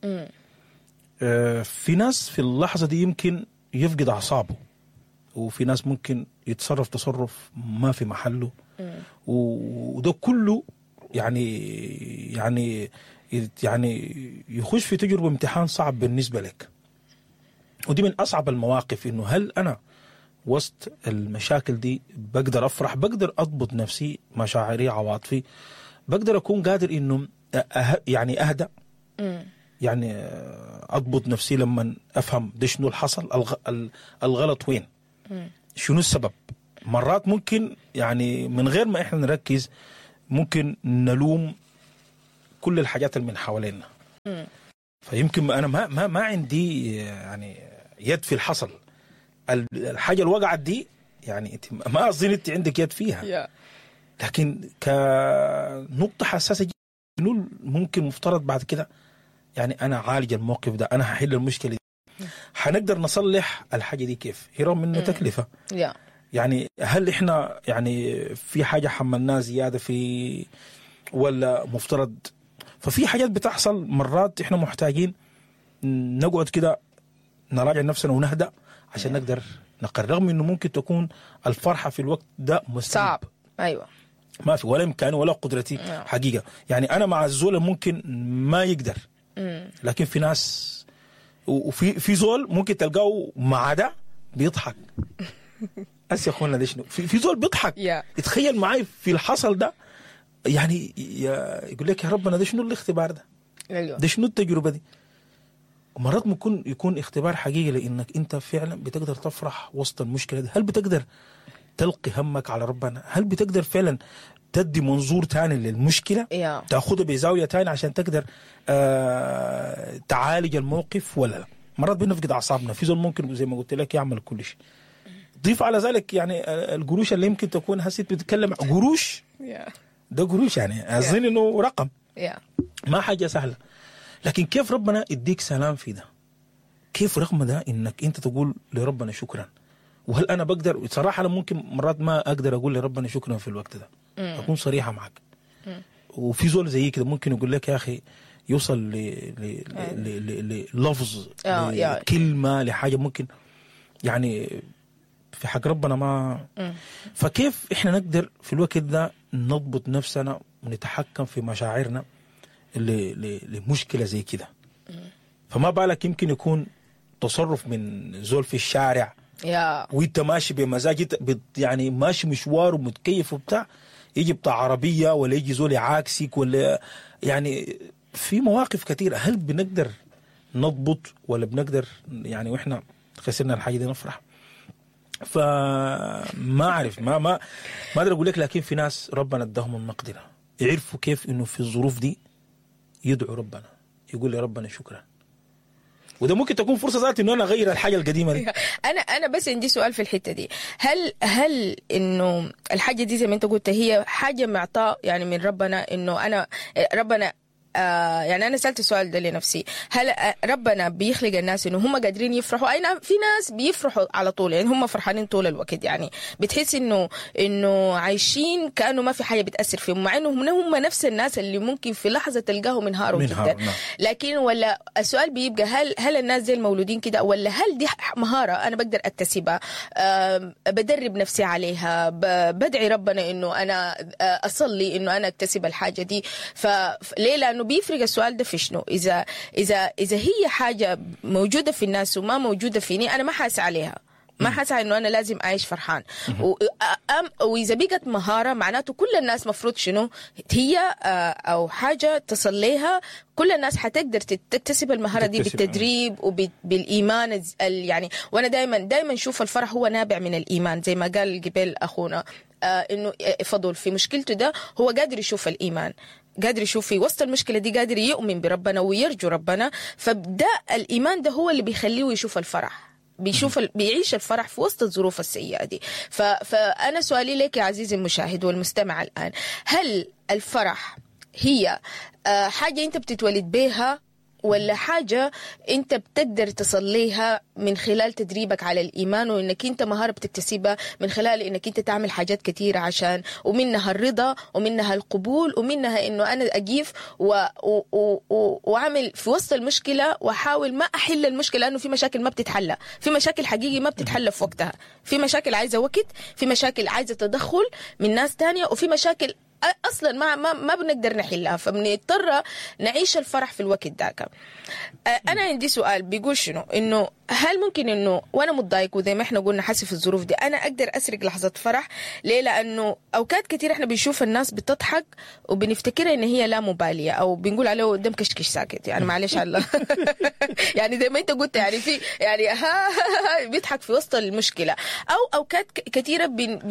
[SPEAKER 2] في ناس في اللحظة دي يمكن يفقد أعصابه، وفي ناس ممكن يتصرف تصرف ما في محله، وده كله يعني يخش في تجربة امتحان صعب بالنسبة لك. ودي من أصعب المواقف، إنه هل أنا وسط المشاكل دي بقدر أفرح، بقدر أضبط نفسي، مشاعري، عواطفي، بقدر أكون قادر إنه يعني أهدأ، يعني أضبط نفسي لما أفهم ده شنو الحصل، الغلط وين، شنو السبب. مرات ممكن يعني من غير ما إحنا نركز ممكن نلوم كل الحاجات اللي من حوالينا. فيمكن أنا ما عندي يعني يد في الحصل، الحاجة اللي وقعت دي يعني انت ما أظن انت عندك يد فيها، لكن كنقطة حساسة جدا ممكن مفترض بعد كده يعني أنا عالج الموقف ده، أنا هحل المشكلة دي، هنقدر نصلح الحاجة دي كيف؟ هي رغم إنه تكلفة. يعني هل إحنا يعني في حاجة حملناها زيادة في، ولا مفترض؟ ففي حاجات بتحصل مرات إحنا محتاجين نقعد كده نراجع نفسنا ونهدأ عشان نقدر نقرر، رغم إنه ممكن تكون الفرحة في الوقت ده صعب.
[SPEAKER 1] أيوة،
[SPEAKER 2] ما في ولا إمكاني ولا قدرتي حقيقة. يعني أنا مع الزول ممكن ما يقدر، لكن في ناس وفي زول ممكن تلقاه مع ده بيضحك. يا أخوانا ده شنو؟ في زول بيضحك. يتخيل معي في الحصل ده، يعني يقول لك يا ربنا ده شنو الاختبار ده؟ ده شنو التجربة دي؟ مرات ممكن يكون اختبار حقيقي لانك انت فعلا بتقدر تفرح وسط المشكله دي. هل بتقدر تلقي همك على ربنا؟ هل بتقدر فعلا تدي منظور تاني للمشكله، تاخذها بزاويه تاني عشان تقدر تعالج الموقف ولا لا؟ مرات بنفقد اعصابنا. في زول ممكن زي ما قلت لك يعمل كل شيء. ضيف على ذلك يعني القروش اللي يمكن تكون هسيت بتتكلم قروش، ده قروش يعني اظن انه رقم ما حاجه سهله. لكن كيف ربنا يديك سلام في ده؟ كيف رغم ده انك انت تقول لربنا شكرا؟ وهل انا بقدر؟ صراحه انا ممكن مرات ما اقدر اقول لربنا شكرا في الوقت ده، اكون صريحه معك. وفي زول زي كده ممكن يقول لك يا اخي يوصل للفظ، لكلمه، لحاجه ممكن يعني في حق ربنا ما. فكيف احنا نقدر في الوقت ده نضبط نفسنا ونتحكم في مشاعرنا لمشكلة زي كده؟ فما بالك يمكن يكون تصرف من زول في الشارع وانت ماشي بمزاج، يعني ماشي مشوار ومتكيف وبتاع، يجي بتاع عربية ولا يجي زول يعاكسك، ولا يعني في مواقف كثيرة. هل بنقدر نضبط ولا بنقدر يعني واحنا خسرنا الحاجة دي نفرح؟ فما أعرف، ما أقدر أقول لك. لكن في ناس ربنا اداهم المقدرة، يعرفوا كيف إنه في الظروف دي يدعو ربنا، يقول لي ربنا شكرا. وده ممكن تكون فرصة ذات إنه أنا أغير الحاجة القديمة دي.
[SPEAKER 1] أنا بس عندي سؤال في الحتة دي. هل إنه الحاجة دي زي ما أنت قلت هي حاجة معطاء يعني من ربنا، إنه أنا ربنا يعني أنا سألت السؤال ده لنفسي، هل ربنا بيخلق الناس إنه هم قادرين يفرحوا؟ أي نعم، في ناس بيفرحوا على طول، يعني هم فرحانين طول الوقت، يعني بتحس إنه عايشين كأنه ما في حاجة بتأثر فيهم، مع إنه هم نفس الناس اللي ممكن في لحظة تلقاهم انهاروا جدا. لكن ولا السؤال بيبقى هل الناس زي المولودين كده، ولا هل دي مهارة أنا بقدر أكتسبها، بدرب نفسي عليها، بدعي ربنا إنه أنا أصلي إنه أنا أكتسب الحاجة دي؟ فليه؟ لأنه بيفرق السؤال ده في شنو. إذا هي حاجة موجودة في الناس وما موجودة فيني، أنا ما حاسة عليها، ما حاسة إنه أنا لازم أعيش فرحان. وإذا بقت مهارة معناته كل الناس مفروض شنو هي أو حاجة تصليها، كل الناس حتقدر تكتسب المهارة دي بالتدريب وبالإيمان. يعني وأنا دايما شوف الفرح هو نابع من الإيمان، زي ما قال قبل أخونا إنه فضل في مشكلته ده هو قادر يشوف الإيمان، قادر يشوف في وسط المشكلة دي، قادر يؤمن بربنا ويرجو ربنا. فبدأ الإيمان ده هو اللي بيخليه يشوف الفرح، بيعيش الفرح في وسط الظروف السيئة دي. فأنا سؤالي لك يا عزيزي المشاهد والمستمع الآن، هل الفرح هي حاجة أنت بتتولد بيها، ولا حاجة أنت بتقدر تصليها من خلال تدريبك على الإيمان، وإنك أنت مهارة بتكتسبها من خلال إنك أنت تعمل حاجات كتيرة عشان، ومنها الرضا ومنها القبول ومنها إنه أنا أجيف وأعمل في وسط المشكلة وأحاول ما أحل المشكلة، لأنه في مشاكل ما بتتحل، في مشاكل حقيقي ما بتتحل في وقتها، في مشاكل عايزة وقت، في مشاكل عايزة تدخل من ناس تانية، وفي مشاكل اصلا ما بنقدر نحلها، فبنضطر نعيش الفرح في الوقت ذاك. انا عندي سؤال بيقول شنو، انه هل ممكن انه وانا متضايق وزي ما احنا قلنا حاسس في الظروف دي انا اقدر اسرق لحظه فرح؟ ليه؟ لانه اوقات كثير احنا بنشوف الناس بتضحك وبنفتكرها ان هي لا مباليه، او بنقول عليه دم كشكش ساكت، يعني معلش على يعني زي ما انت قلت، يعني في يعني بيضحك في وسط المشكله. او اوقات كثيره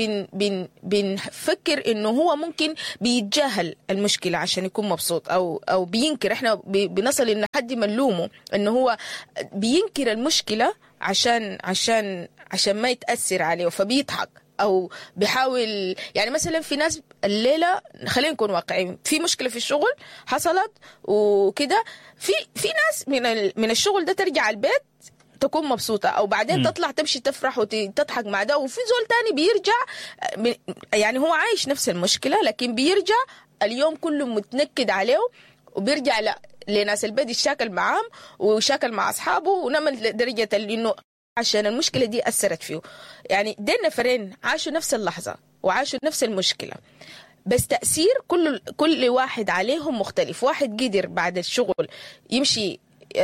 [SPEAKER 1] بنفكر انه هو ممكن بيتجاهل المشكله عشان يكون مبسوط، او بينكر. احنا بنصل ان حد ملومه انه هو بينكر المشكله عشان ما يتاثر عليه، فبيضحك او بيحاول. يعني مثلا في ناس الليله، خلينا نكون واقعيين، في مشكله في الشغل حصلت وكده، في ناس من الشغل ده ترجع البيت تكون مبسوطة، أو بعدين تطلع تمشي تفرح وتضحك مع ده، وفي زول تاني بيرجع يعني هو عايش نفس المشكلة لكن بيرجع اليوم كله متنكد عليه، وبيرجع لناس البيت يشاكل معهم وشاكل مع أصحابه، ونمن لدرجة إنه عشان المشكلة دي أثرت فيه. يعني دين نفرين عاشوا نفس اللحظة وعاشوا نفس المشكلة، بس تأثير كل واحد عليهم مختلف. واحد قدر بعد الشغل يمشي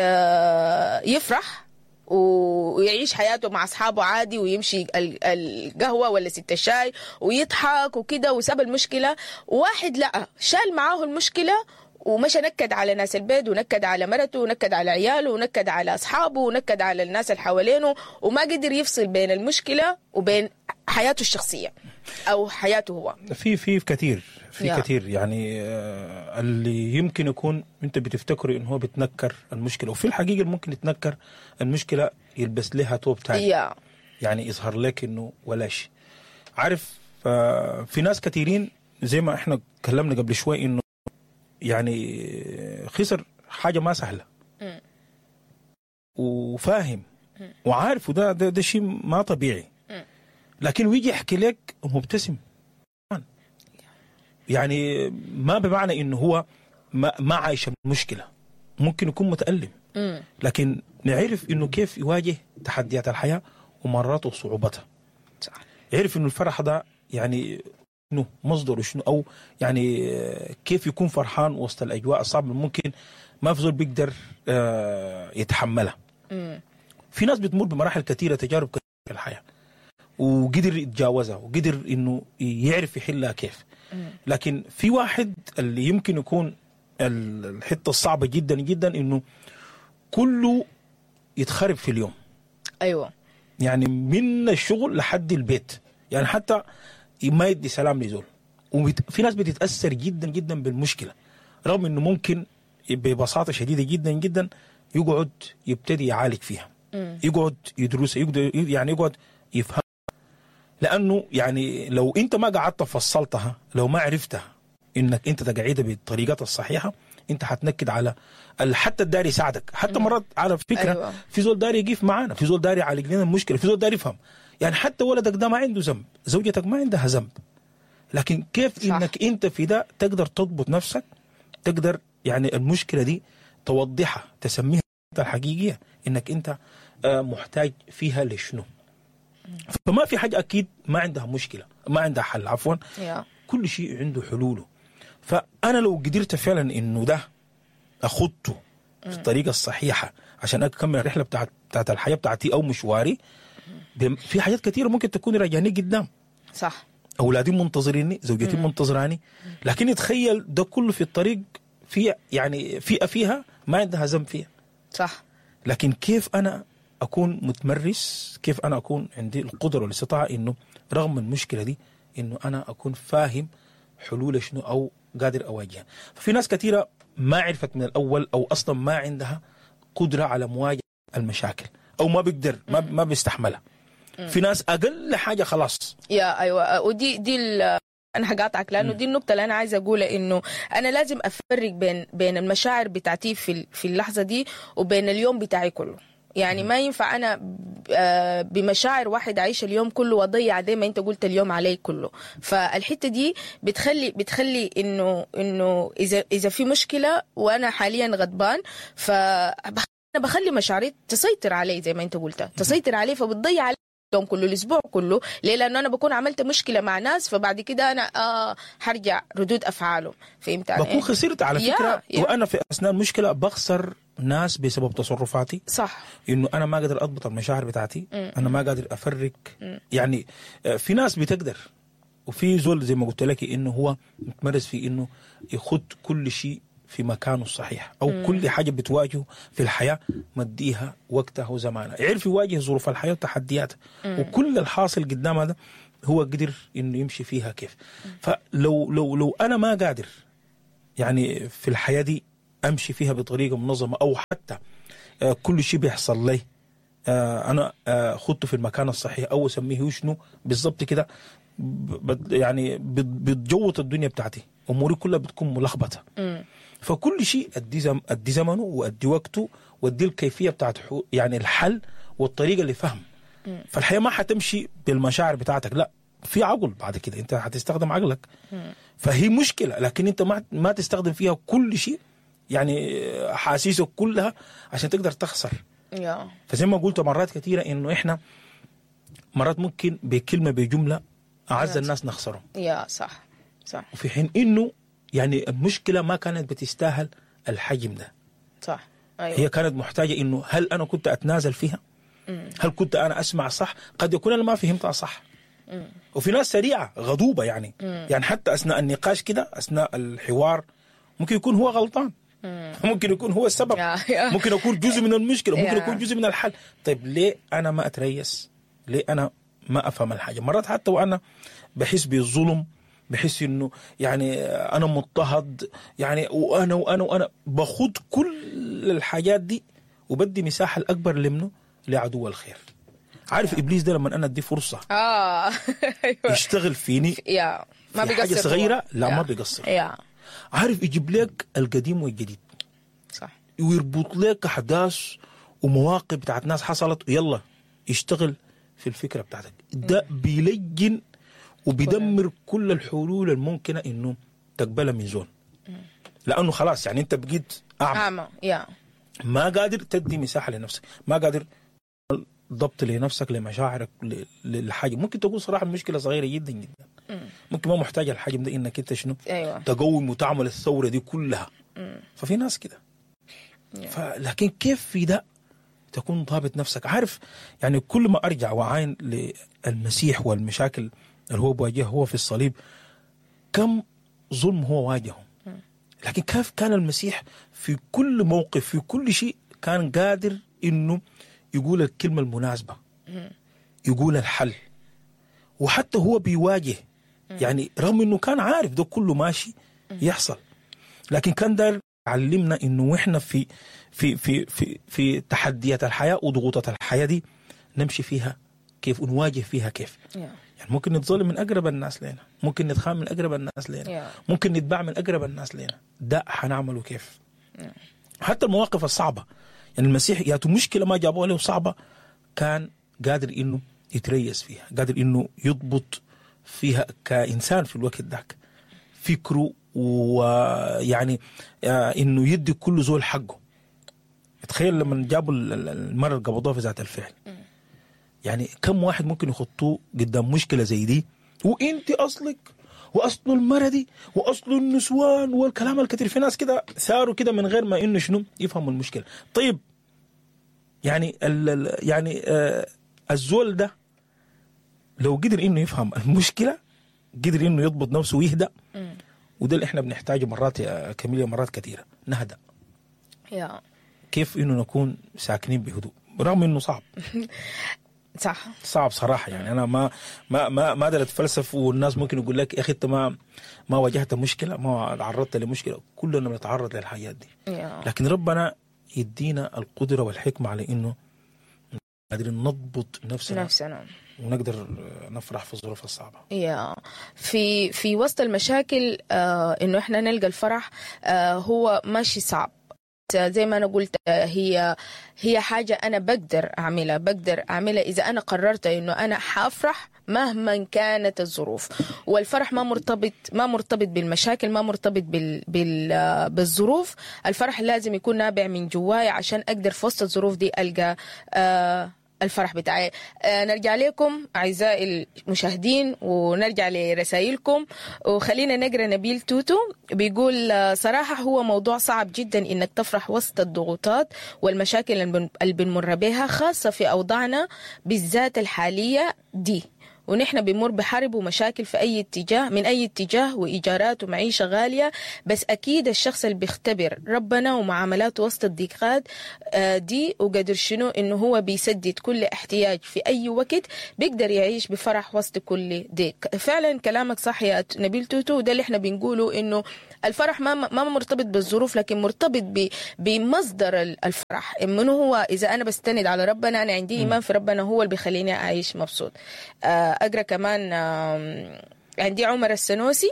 [SPEAKER 1] يفرح ويعيش حياته مع أصحابه عادي، ويمشي القهوة ولا ست الشاي ويضحك وكده وساب المشكلة. واحد لا، شال معاه المشكلة ومشى نكد على ناس البيت، ونكد على مرته، ونكد على عياله، ونكد على أصحابه، ونكد على الناس اللي حوالينه، وما قدر يفصل بين المشكلة وبين حياته الشخصية أو حياته هو.
[SPEAKER 2] في كثير يعني اللي يمكن يكون انت بتفتكري انه هو بتنكر المشكله، وفي الحقيقه ممكن يتنكر المشكله يلبس لها توب تاني، يعني يظهر لك انه ولا شيء. عارف في ناس كثيرين زي ما احنا تكلمنا قبل شوي انه يعني خسر حاجه ما سهله وفاهم وعارف، وده شيء ما طبيعي، لكن ويجي يحكي لك مبتسم. يعني ما بمعنى انه هو ما عايش المشكله، ممكن يكون متألم، لكن نعرف انه كيف يواجه تحديات الحياه ومرات وصعوبتها. يعرف انه الفرح ده يعني انه مصدره شنو، او يعني كيف يكون فرحان وسط الاجواء الصعبه ممكن ما في زول بيقدر يتحملها. في ناس بتمر بمراحل كثيره، تجارب كثيره في الحياه، وقدر يتجاوزها وقدر انه يعرف يحلها كيف. لكن في واحد اللي يمكن يكون الحته الصعبه جدا جدا انه كله يتخرب في اليوم.
[SPEAKER 1] ايوه،
[SPEAKER 2] يعني من الشغل لحد البيت، يعني حتى ما يدي سلام لزول. وفي ناس بتتاثر جدا جدا بالمشكله، رغم انه ممكن ببساطه شديده جدا جدا يقعد يبتدي يعالج فيها، يقعد يدرسها، يقعد يفهم. لانه يعني لو انت ما قعدت فصلتها، لو ما عرفتها انك انت تقعدها بالطريقه الصحيحه، انت حتنكد على حتى الداري يساعدك. حتى مرات على فكره أيوة. في زول داري يقف معانا، في زول داري يعالج لنا المشكله، في زول داري يفهم. يعني حتى ولدك ده ما عنده ذنب، زوجتك ما عندها ذنب، لكن كيف صح. انك انت في ده تقدر تضبط نفسك، تقدر يعني المشكله دي توضحها، تسميها الحقيقيه، انك انت محتاج فيها لشنو. فما في حاجه اكيد ما عندها مشكله، ما عندها حل، عفوا كل شيء عنده حلوله. فانا لو قدرت فعلا انه ده اخذته في الطريقه الصحيحه عشان اكمل الرحله بتاعت الحياه بتاعتي او مشواري، في حاجات كثيره ممكن تكون راجعني قدام.
[SPEAKER 1] صح،
[SPEAKER 2] اولادي منتظريني، زوجتي منتظراني، لكن يتخيل ده كله في الطريق، في يعني فيها ما عندها ذنب فيها.
[SPEAKER 1] صح،
[SPEAKER 2] لكن كيف انا اكون متمرس، كيف انا اكون عندي القدره والاستطاعه انه رغم المشكله دي انه انا اكون فاهم حلول شنو او قادر اواجهها. ففي ناس كثيره ما عرفت من الاول، او اصلا ما عندها قدره على مواجهه المشاكل، او ما بيقدر، ما بيستحملها. في ناس اقل حاجه خلاص.
[SPEAKER 1] ايوه، ودي انا هقاطعك لانه دي النقطه اللي انا عايزه اقولها، انه انا لازم افرق بين المشاعر بتاعتي في اللحظه دي وبين اليوم بتاعي كله. يعني ما ينفع انا بمشاعر واحد اعيش اليوم كله واضيع زي ما انت قلت اليوم علي كله. فالحته دي بتخلي انه اذا في مشكله وانا حاليا غضبان، انا بخلي مشاعري تسيطر علي زي ما انت قلت، تسيطر علي، فبتضيع يوم كله الاسبوع كله. ليه؟ لانه انا بكون عملت مشكله مع ناس، فبعد كده انا حرجع ردود افعالهم. فهمت علي؟
[SPEAKER 2] بكون خسرت على فكره وانا في اثناء المشكله بخسر ناس بسبب تصرفاتي.
[SPEAKER 1] صح.
[SPEAKER 2] انه انا ما قادر اضبط المشاعر بتاعتي. انا ما قادر افرق. يعني في ناس بتقدر، وفي زول زي ما قلت لك انه هو متمرس في انه يخد كل شيء في مكانه الصحيح، او كل حاجه بتواجهه في الحياه مديها وقتها وزمانها، يعرف يواجه ظروف الحياه وتحدياتها، وكل الحاصل قدام هذا هو قدر انه يمشي فيها كيف. فلو انا ما قادر يعني في الحياه دي امشي فيها بطريقه منظمه، او حتى كل شيء بيحصل لي انا خدته في المكان الصحيح، او اسميه شنو بالضبط كده، يعني بتجوط الدنيا بتاعتي، اموري كلها بتكون ملخبطه. فكل شيء ادي زمنه وادي وقته وادي الكيفيه بتاعت يعني الحل والطريقه اللي فهم. فالحياه ما حتمشي بالمشاعر بتاعتك، لا، في عقل بعد كده انت حتستخدم عقلك. فهي مشكله، لكن انت ما تستخدم فيها كل شيء، يعني حاسيسك كلها عشان تقدر تخسر. فزي ما قلت مرات كثيره انه احنا مرات ممكن بكلمه بجمله اعز الناس نخسرهم.
[SPEAKER 1] صح.
[SPEAKER 2] وفي حين انه يعني المشكله ما كانت بتستاهل الحجم ده.
[SPEAKER 1] صح. أيوة.
[SPEAKER 2] هي كانت محتاجه انه هل انا كنت اتنازل فيها؟ هل كنت انا اسمع صح؟ قد يكون انا ما فهمتها صح. وفي ناس سريعه غضوبه يعني يعني حتى اثناء النقاش كده، اثناء الحوار ممكن يكون هو غلطان، ممكن يكون هو السبب، ممكن يكون جزء من المشكله، ممكن يكون جزء من الحل. طيب ليه انا ما اتريس؟ ليه انا ما افهم الحاجه؟ مرات حتى وانا بحس بالظلم، بحس انه يعني انا مضطهد، يعني وانا باخد كل الحاجات دي وبدي مساحه الاكبر لمنه لعدو الخير. عارف ابليس ده لما انا ادي فرصه يشتغل فيني
[SPEAKER 1] ما
[SPEAKER 2] في حاجه صغيره، لا ما بيقصر. عارف يجيب لك القديم والجديد،
[SPEAKER 1] صح،
[SPEAKER 2] ويربط لك احداث ومواقف بتاعت ناس حصلت، ويلا يشتغل في الفكره بتاعتك. ده بيلجن وبيدمر كل الحلول الممكنه انه تقبلها من زون، لانه خلاص يعني انت بقيت اعمى. ما قادر تدي مساحه لنفسك، ما قادر ضبط لنفسك، لمشاعرك، للحاجه. ممكن تكون صراحه المشكله صغيره جدا جدا، ممكن ما محتاجه الحجم ده انك انت شنو تقوم وتعمل الثوره دي كلها. ففي ناس كده. لكن كيف في ده تكون ضابط نفسك؟ عارف يعني كل ما ارجع واعاين للمسيح والمشاكل اللي هو بواجهها هو في الصليب، كم ظلم هو واجهه، لكن كيف كان المسيح في كل موقف في كل شيء كان قادر انه يقول الكلمة المناسبة، يقول الحل. وحتى هو بيواجه يعني رغم انه كان عارف ده كله ماشي يحصل، لكن كان دار علمنا انه احنا في في في في في تحديات الحياة وضغوطات الحياة دي نمشي فيها كيف ونواجه فيها كيف. يعني ممكن نتظلم من أقرب الناس لنا، ممكن نتخان من أقرب الناس لنا، ممكن نتباع من أقرب الناس لنا. ده حنعمله كيف؟ حتى المواقف الصعبة، يعني المسيح ياتو مشكلة ما جابوها له صعبة كان قادر إنه يتريس فيها، قادر إنه يضبط فيها كإنسان في الوقت ذاك فكره، ويعني إنه يدي كل زول حقه. تخيل لما جابوا المرة اللي قبضوها في ذات الفعل، يعني كم واحد ممكن يخطوه قدام مشكلة زي دي، وانت اصلك واصل المرة دي واصل النسوان والكلام الكثير. في ناس كده ثاروا كده من غير ما انه شنو يفهموا المشكلة. طيب يعني الزول ده لو قدر انه يفهم المشكلة قدر انه يضبط نفسه ويهدأ. وده اللي احنا بنحتاجه مرات يا كاميليا، مرات كثيرة نهدأ. كيف انه نكون ساكنين بهدوء رغم انه صعب. صعب صراحة. يعني أنا ما أقدر أتفلسف، والناس ممكن يقول لك يا أخي أنت ما واجهت مشكلة، ما تعرضت لمشكلة. كلنا بنتعرض للحياة دي، لكن ربنا يدينا القدرة والحكمة على إنه قادرين نضبط نفسنا ونقدر نفرح في الظروف الصعبة.
[SPEAKER 1] في وسط المشاكل إنه إحنا نلقى الفرح هو ماشي صعب. زي ما أنا قلت هي حاجة أنا بقدر أعملها إذا أنا قررت إنه أنا حافرح مهما كانت الظروف. والفرح ما مرتبط بالمشاكل، ما مرتبط بالظروف. الفرح لازم يكون نابع من جواي عشان أقدر في وسط الظروف دي ألقى الفرح بتاعي. نرجع لكم أعزائي المشاهدين ونرجع لرسائلكم، وخلينا نقرأ نبيل توتو بيقول صراحة هو موضوع صعب جدا إنك تفرح وسط الضغوطات والمشاكل اللي بنمر بها، خاصة في أوضاعنا بالذات الحالية دي، ونحن بنمر بحرب ومشاكل في أي اتجاه من أي اتجاه، وإيجارات ومعيشة غالية. بس أكيد الشخص اللي بيختبر ربنا ومعاملاته وسط الضيقات دي وقدر شنو إنه هو بيسدد كل احتياج في أي وقت، بيقدر يعيش بفرح وسط كل ضيق. فعلا كلامك صح يا نبيل توتو، وده اللي احنا بنقوله إنه الفرح ما مرتبط بالظروف، لكن مرتبط بمصدر الفرح. من هو إذا أنا بستند على ربنا، أنا عندي إيمان في ربنا، هو اللي بيخليني أعيش مبسوط. أقرأ كمان عندي عمر السنوسي.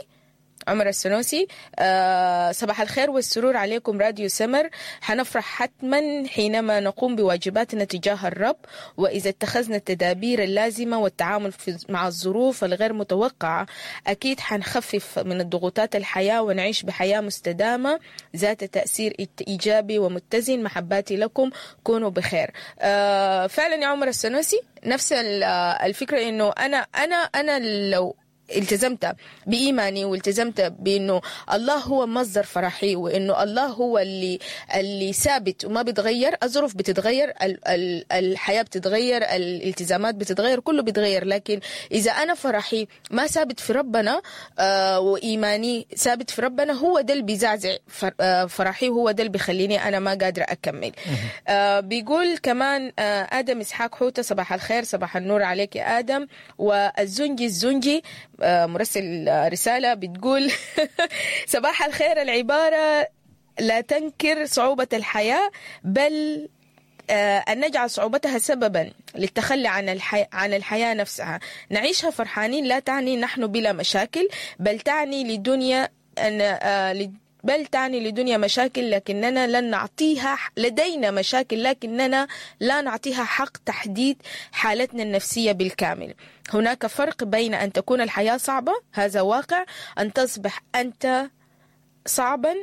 [SPEAKER 1] صباح الخير والسرور عليكم راديو سمر، حنفرح حتما حينما نقوم بواجباتنا تجاه الرب، وإذا اتخذنا التدابير اللازمة والتعامل مع الظروف الغير متوقعة، أكيد حنخفف من الضغوطات الحياة ونعيش بحياة مستدامة ذات تأثير إيجابي ومتزن. محباتي لكم، كونوا بخير. فعلا يا عمر السنوسي نفس الفكرة، إنه أنا لو التزمت بإيماني والتزمت بأنه الله هو مصدر فرحي، وأنه الله هو اللي ثابت وما بيتغير. الظروف بتتغير، الحياة بتتغير، الالتزامات بتتغير، كله بيتغير، لكن إذا أنا فرحي ما ثابت في ربنا وإيماني ثابت في ربنا، هو ده اللي بيزعزع فرحي، هو ده اللي بيخليني أنا ما قادرة أكمل. بيقول كمان آدم إسحاق حوتة، صباح الخير، صباح النور عليك يا آدم. والزنجي مرسل رسالة بتقول صباح الخير، العبارة لا تنكر صعوبة الحياة، بل أن نجعل صعوبتها سببا للتخلي عن الحياة نفسها. نعيشها فرحانين لا تعني نحن بلا مشاكل، بل تعني لدنيا مشاكل لكننا لن نعطيها، لدينا مشاكل لكننا لا نعطيها حق تحديد حالتنا النفسية بالكامل. هناك فرق بين أن تكون الحياة صعبة، هذا واقع، أن تصبح أنت صعبا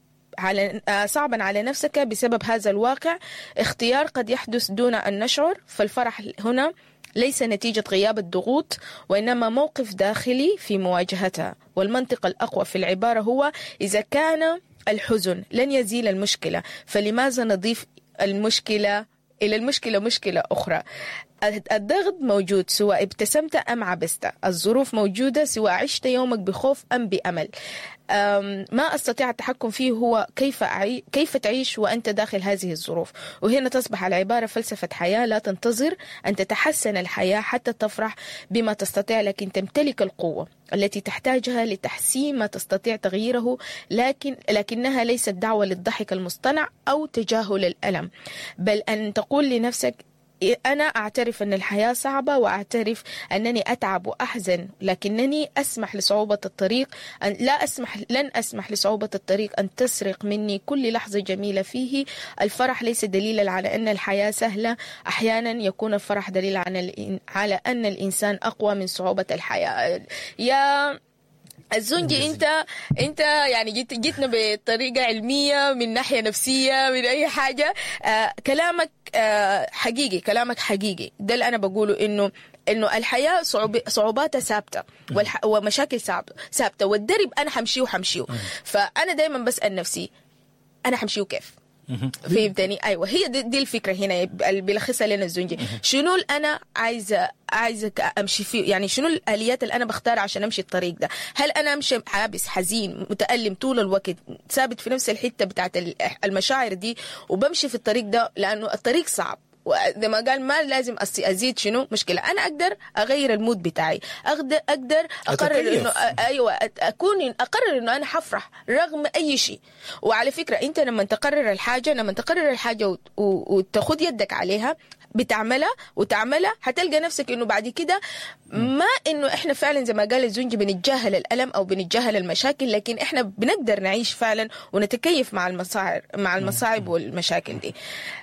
[SPEAKER 1] على نفسك بسبب هذا الواقع، اختيار قد يحدث دون أن نشعر. فالفرح هنا ليس نتيجة غياب الضغوط، وإنما موقف داخلي في مواجهتها. والمنطق الأقوى في العبارة هو إذا كان الحزن لن يزيل المشكلة، فلماذا نضيف المشكلة إلى المشكلة مشكلة أخرى؟ الضغط موجود سواء ابتسمت أم عبست، الظروف موجودة سواء عشت يومك بخوف أم بأمل. ما أستطيع التحكم فيه هو كيف تعيش وأنت داخل هذه الظروف. وهنا تصبح العبارة فلسفة حياة. لا تنتظر أن تتحسن الحياة حتى تفرح بما تستطيع، لكن تمتلك القوة التي تحتاجها لتحسين ما تستطيع تغييره، لكنها ليست دعوة للضحك المصطنع أو تجاهل الألم، بل أن تقول لنفسك أنا أعترف أن الحياة صعبة، وأعترف أنني أتعب وأحزن، لكنني أسمح لصعوبة الطريق لن أسمح لصعوبة الطريق أن تسرق مني كل لحظة جميلة فيه. الفرح ليس دليلا على أن الحياة سهلة، أحيانا يكون الفرح دليل على أن الإنسان أقوى من صعوبة الحياة. يا الزنجي انت يعني جيتنا بطريقه علميه من ناحيه نفسيه من اي حاجه. كلامك حقيقي. ده اللي انا بقوله، انه الحياه صعوباتها ثابته ومشاكل ثابته، والدرب انا حمشيه. فانا دايما بسال نفسي انا حمشيه كيف؟ فهمتني؟ ايوه، هي دي الفكره هنا بيلخصها لنا الزنجي. شنو انا عايزه امشي فيه؟ يعني شنو الاليات اللي انا بختارها عشان امشي الطريق ده؟ هل انا امشي حابس حزين متالم طول الوقت ثابت في نفس الحته بتاعت المشاعر دي وبمشي في الطريق ده لانه الطريق صعب؟ وزي ما قال ما لازم أزيد شنو مشكلة، أنا أقدر أغير المود بتاعي، أقدر أقرر إنه أقرر إنه أنا حفرح رغم أي شيء. وعلى فكرة أنت لما تقرر الحاجة وتاخد يدك عليها وتعملها هتلقى نفسك إنه بعد كده ما إنه إحنا فعلا زي ما قال الزنجي بنتجاهل الألم أو بنتجاهل المشاكل، لكن إحنا بنقدر نعيش فعلا ونتكيف مع المصاعب والمشاكل دي.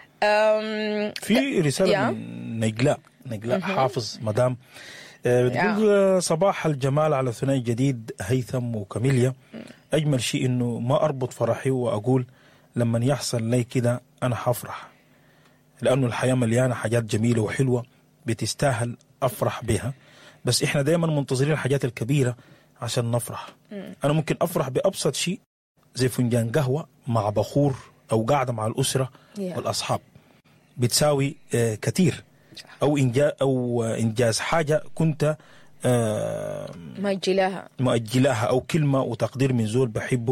[SPEAKER 2] في رسالة من نجلاء حافظ مدام بتقول صباح الجمال على ثنائي جديد هيثم وكاميليا. أجمل شيء إنه ما أربط فرحي وأقول لما يحصل لي كده أنا حفرح. لأنه الحياة مليانة حاجات جميلة وحلوة بتستاهل أفرح بها، بس إحنا دايما منتظرين الحاجات الكبيرة عشان نفرح. أنا ممكن أفرح بأبسط شيء زي فنجان قهوة مع بخور أو قاعدة مع الأسرة والأصحاب، بتساوي كتير. أو إنجاز حاجة كنت مؤجلها أو كلمة وتقدير من زول بحبه،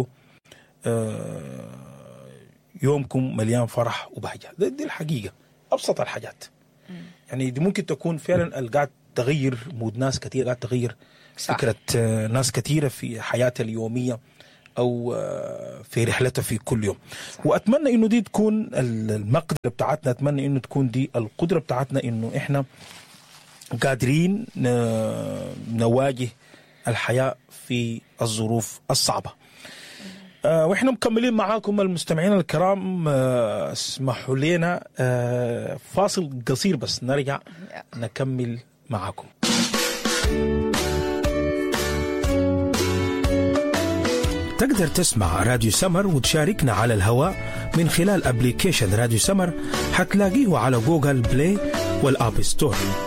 [SPEAKER 2] يومكم مليان فرح وبهجة. دي الحقيقة، أبسط الحاجات. يعني دي ممكن تكون فعلا قاعد تغير مود ناس كتير، قاعد تغير فكرة ناس كتيرة في حياتها اليومية أو في رحلتها في كل يوم. وأتمنى إنه دي تكون المقدرة بتاعتنا، أتمنى إنه تكون دي القدرة بتاعتنا، إنه إحنا قادرين نواجه الحياة في الظروف الصعبة. وإحنا مكملين معاكم المستمعين الكرام. اسمحوا لنا فاصل قصير بس نرجع نكمل معاكم.
[SPEAKER 3] تقدر تسمع راديو سمر وتشاركنا على الهواء من خلال أبليكيشن راديو سمر، حتلاقيه على جوجل بلاي والآب ستور.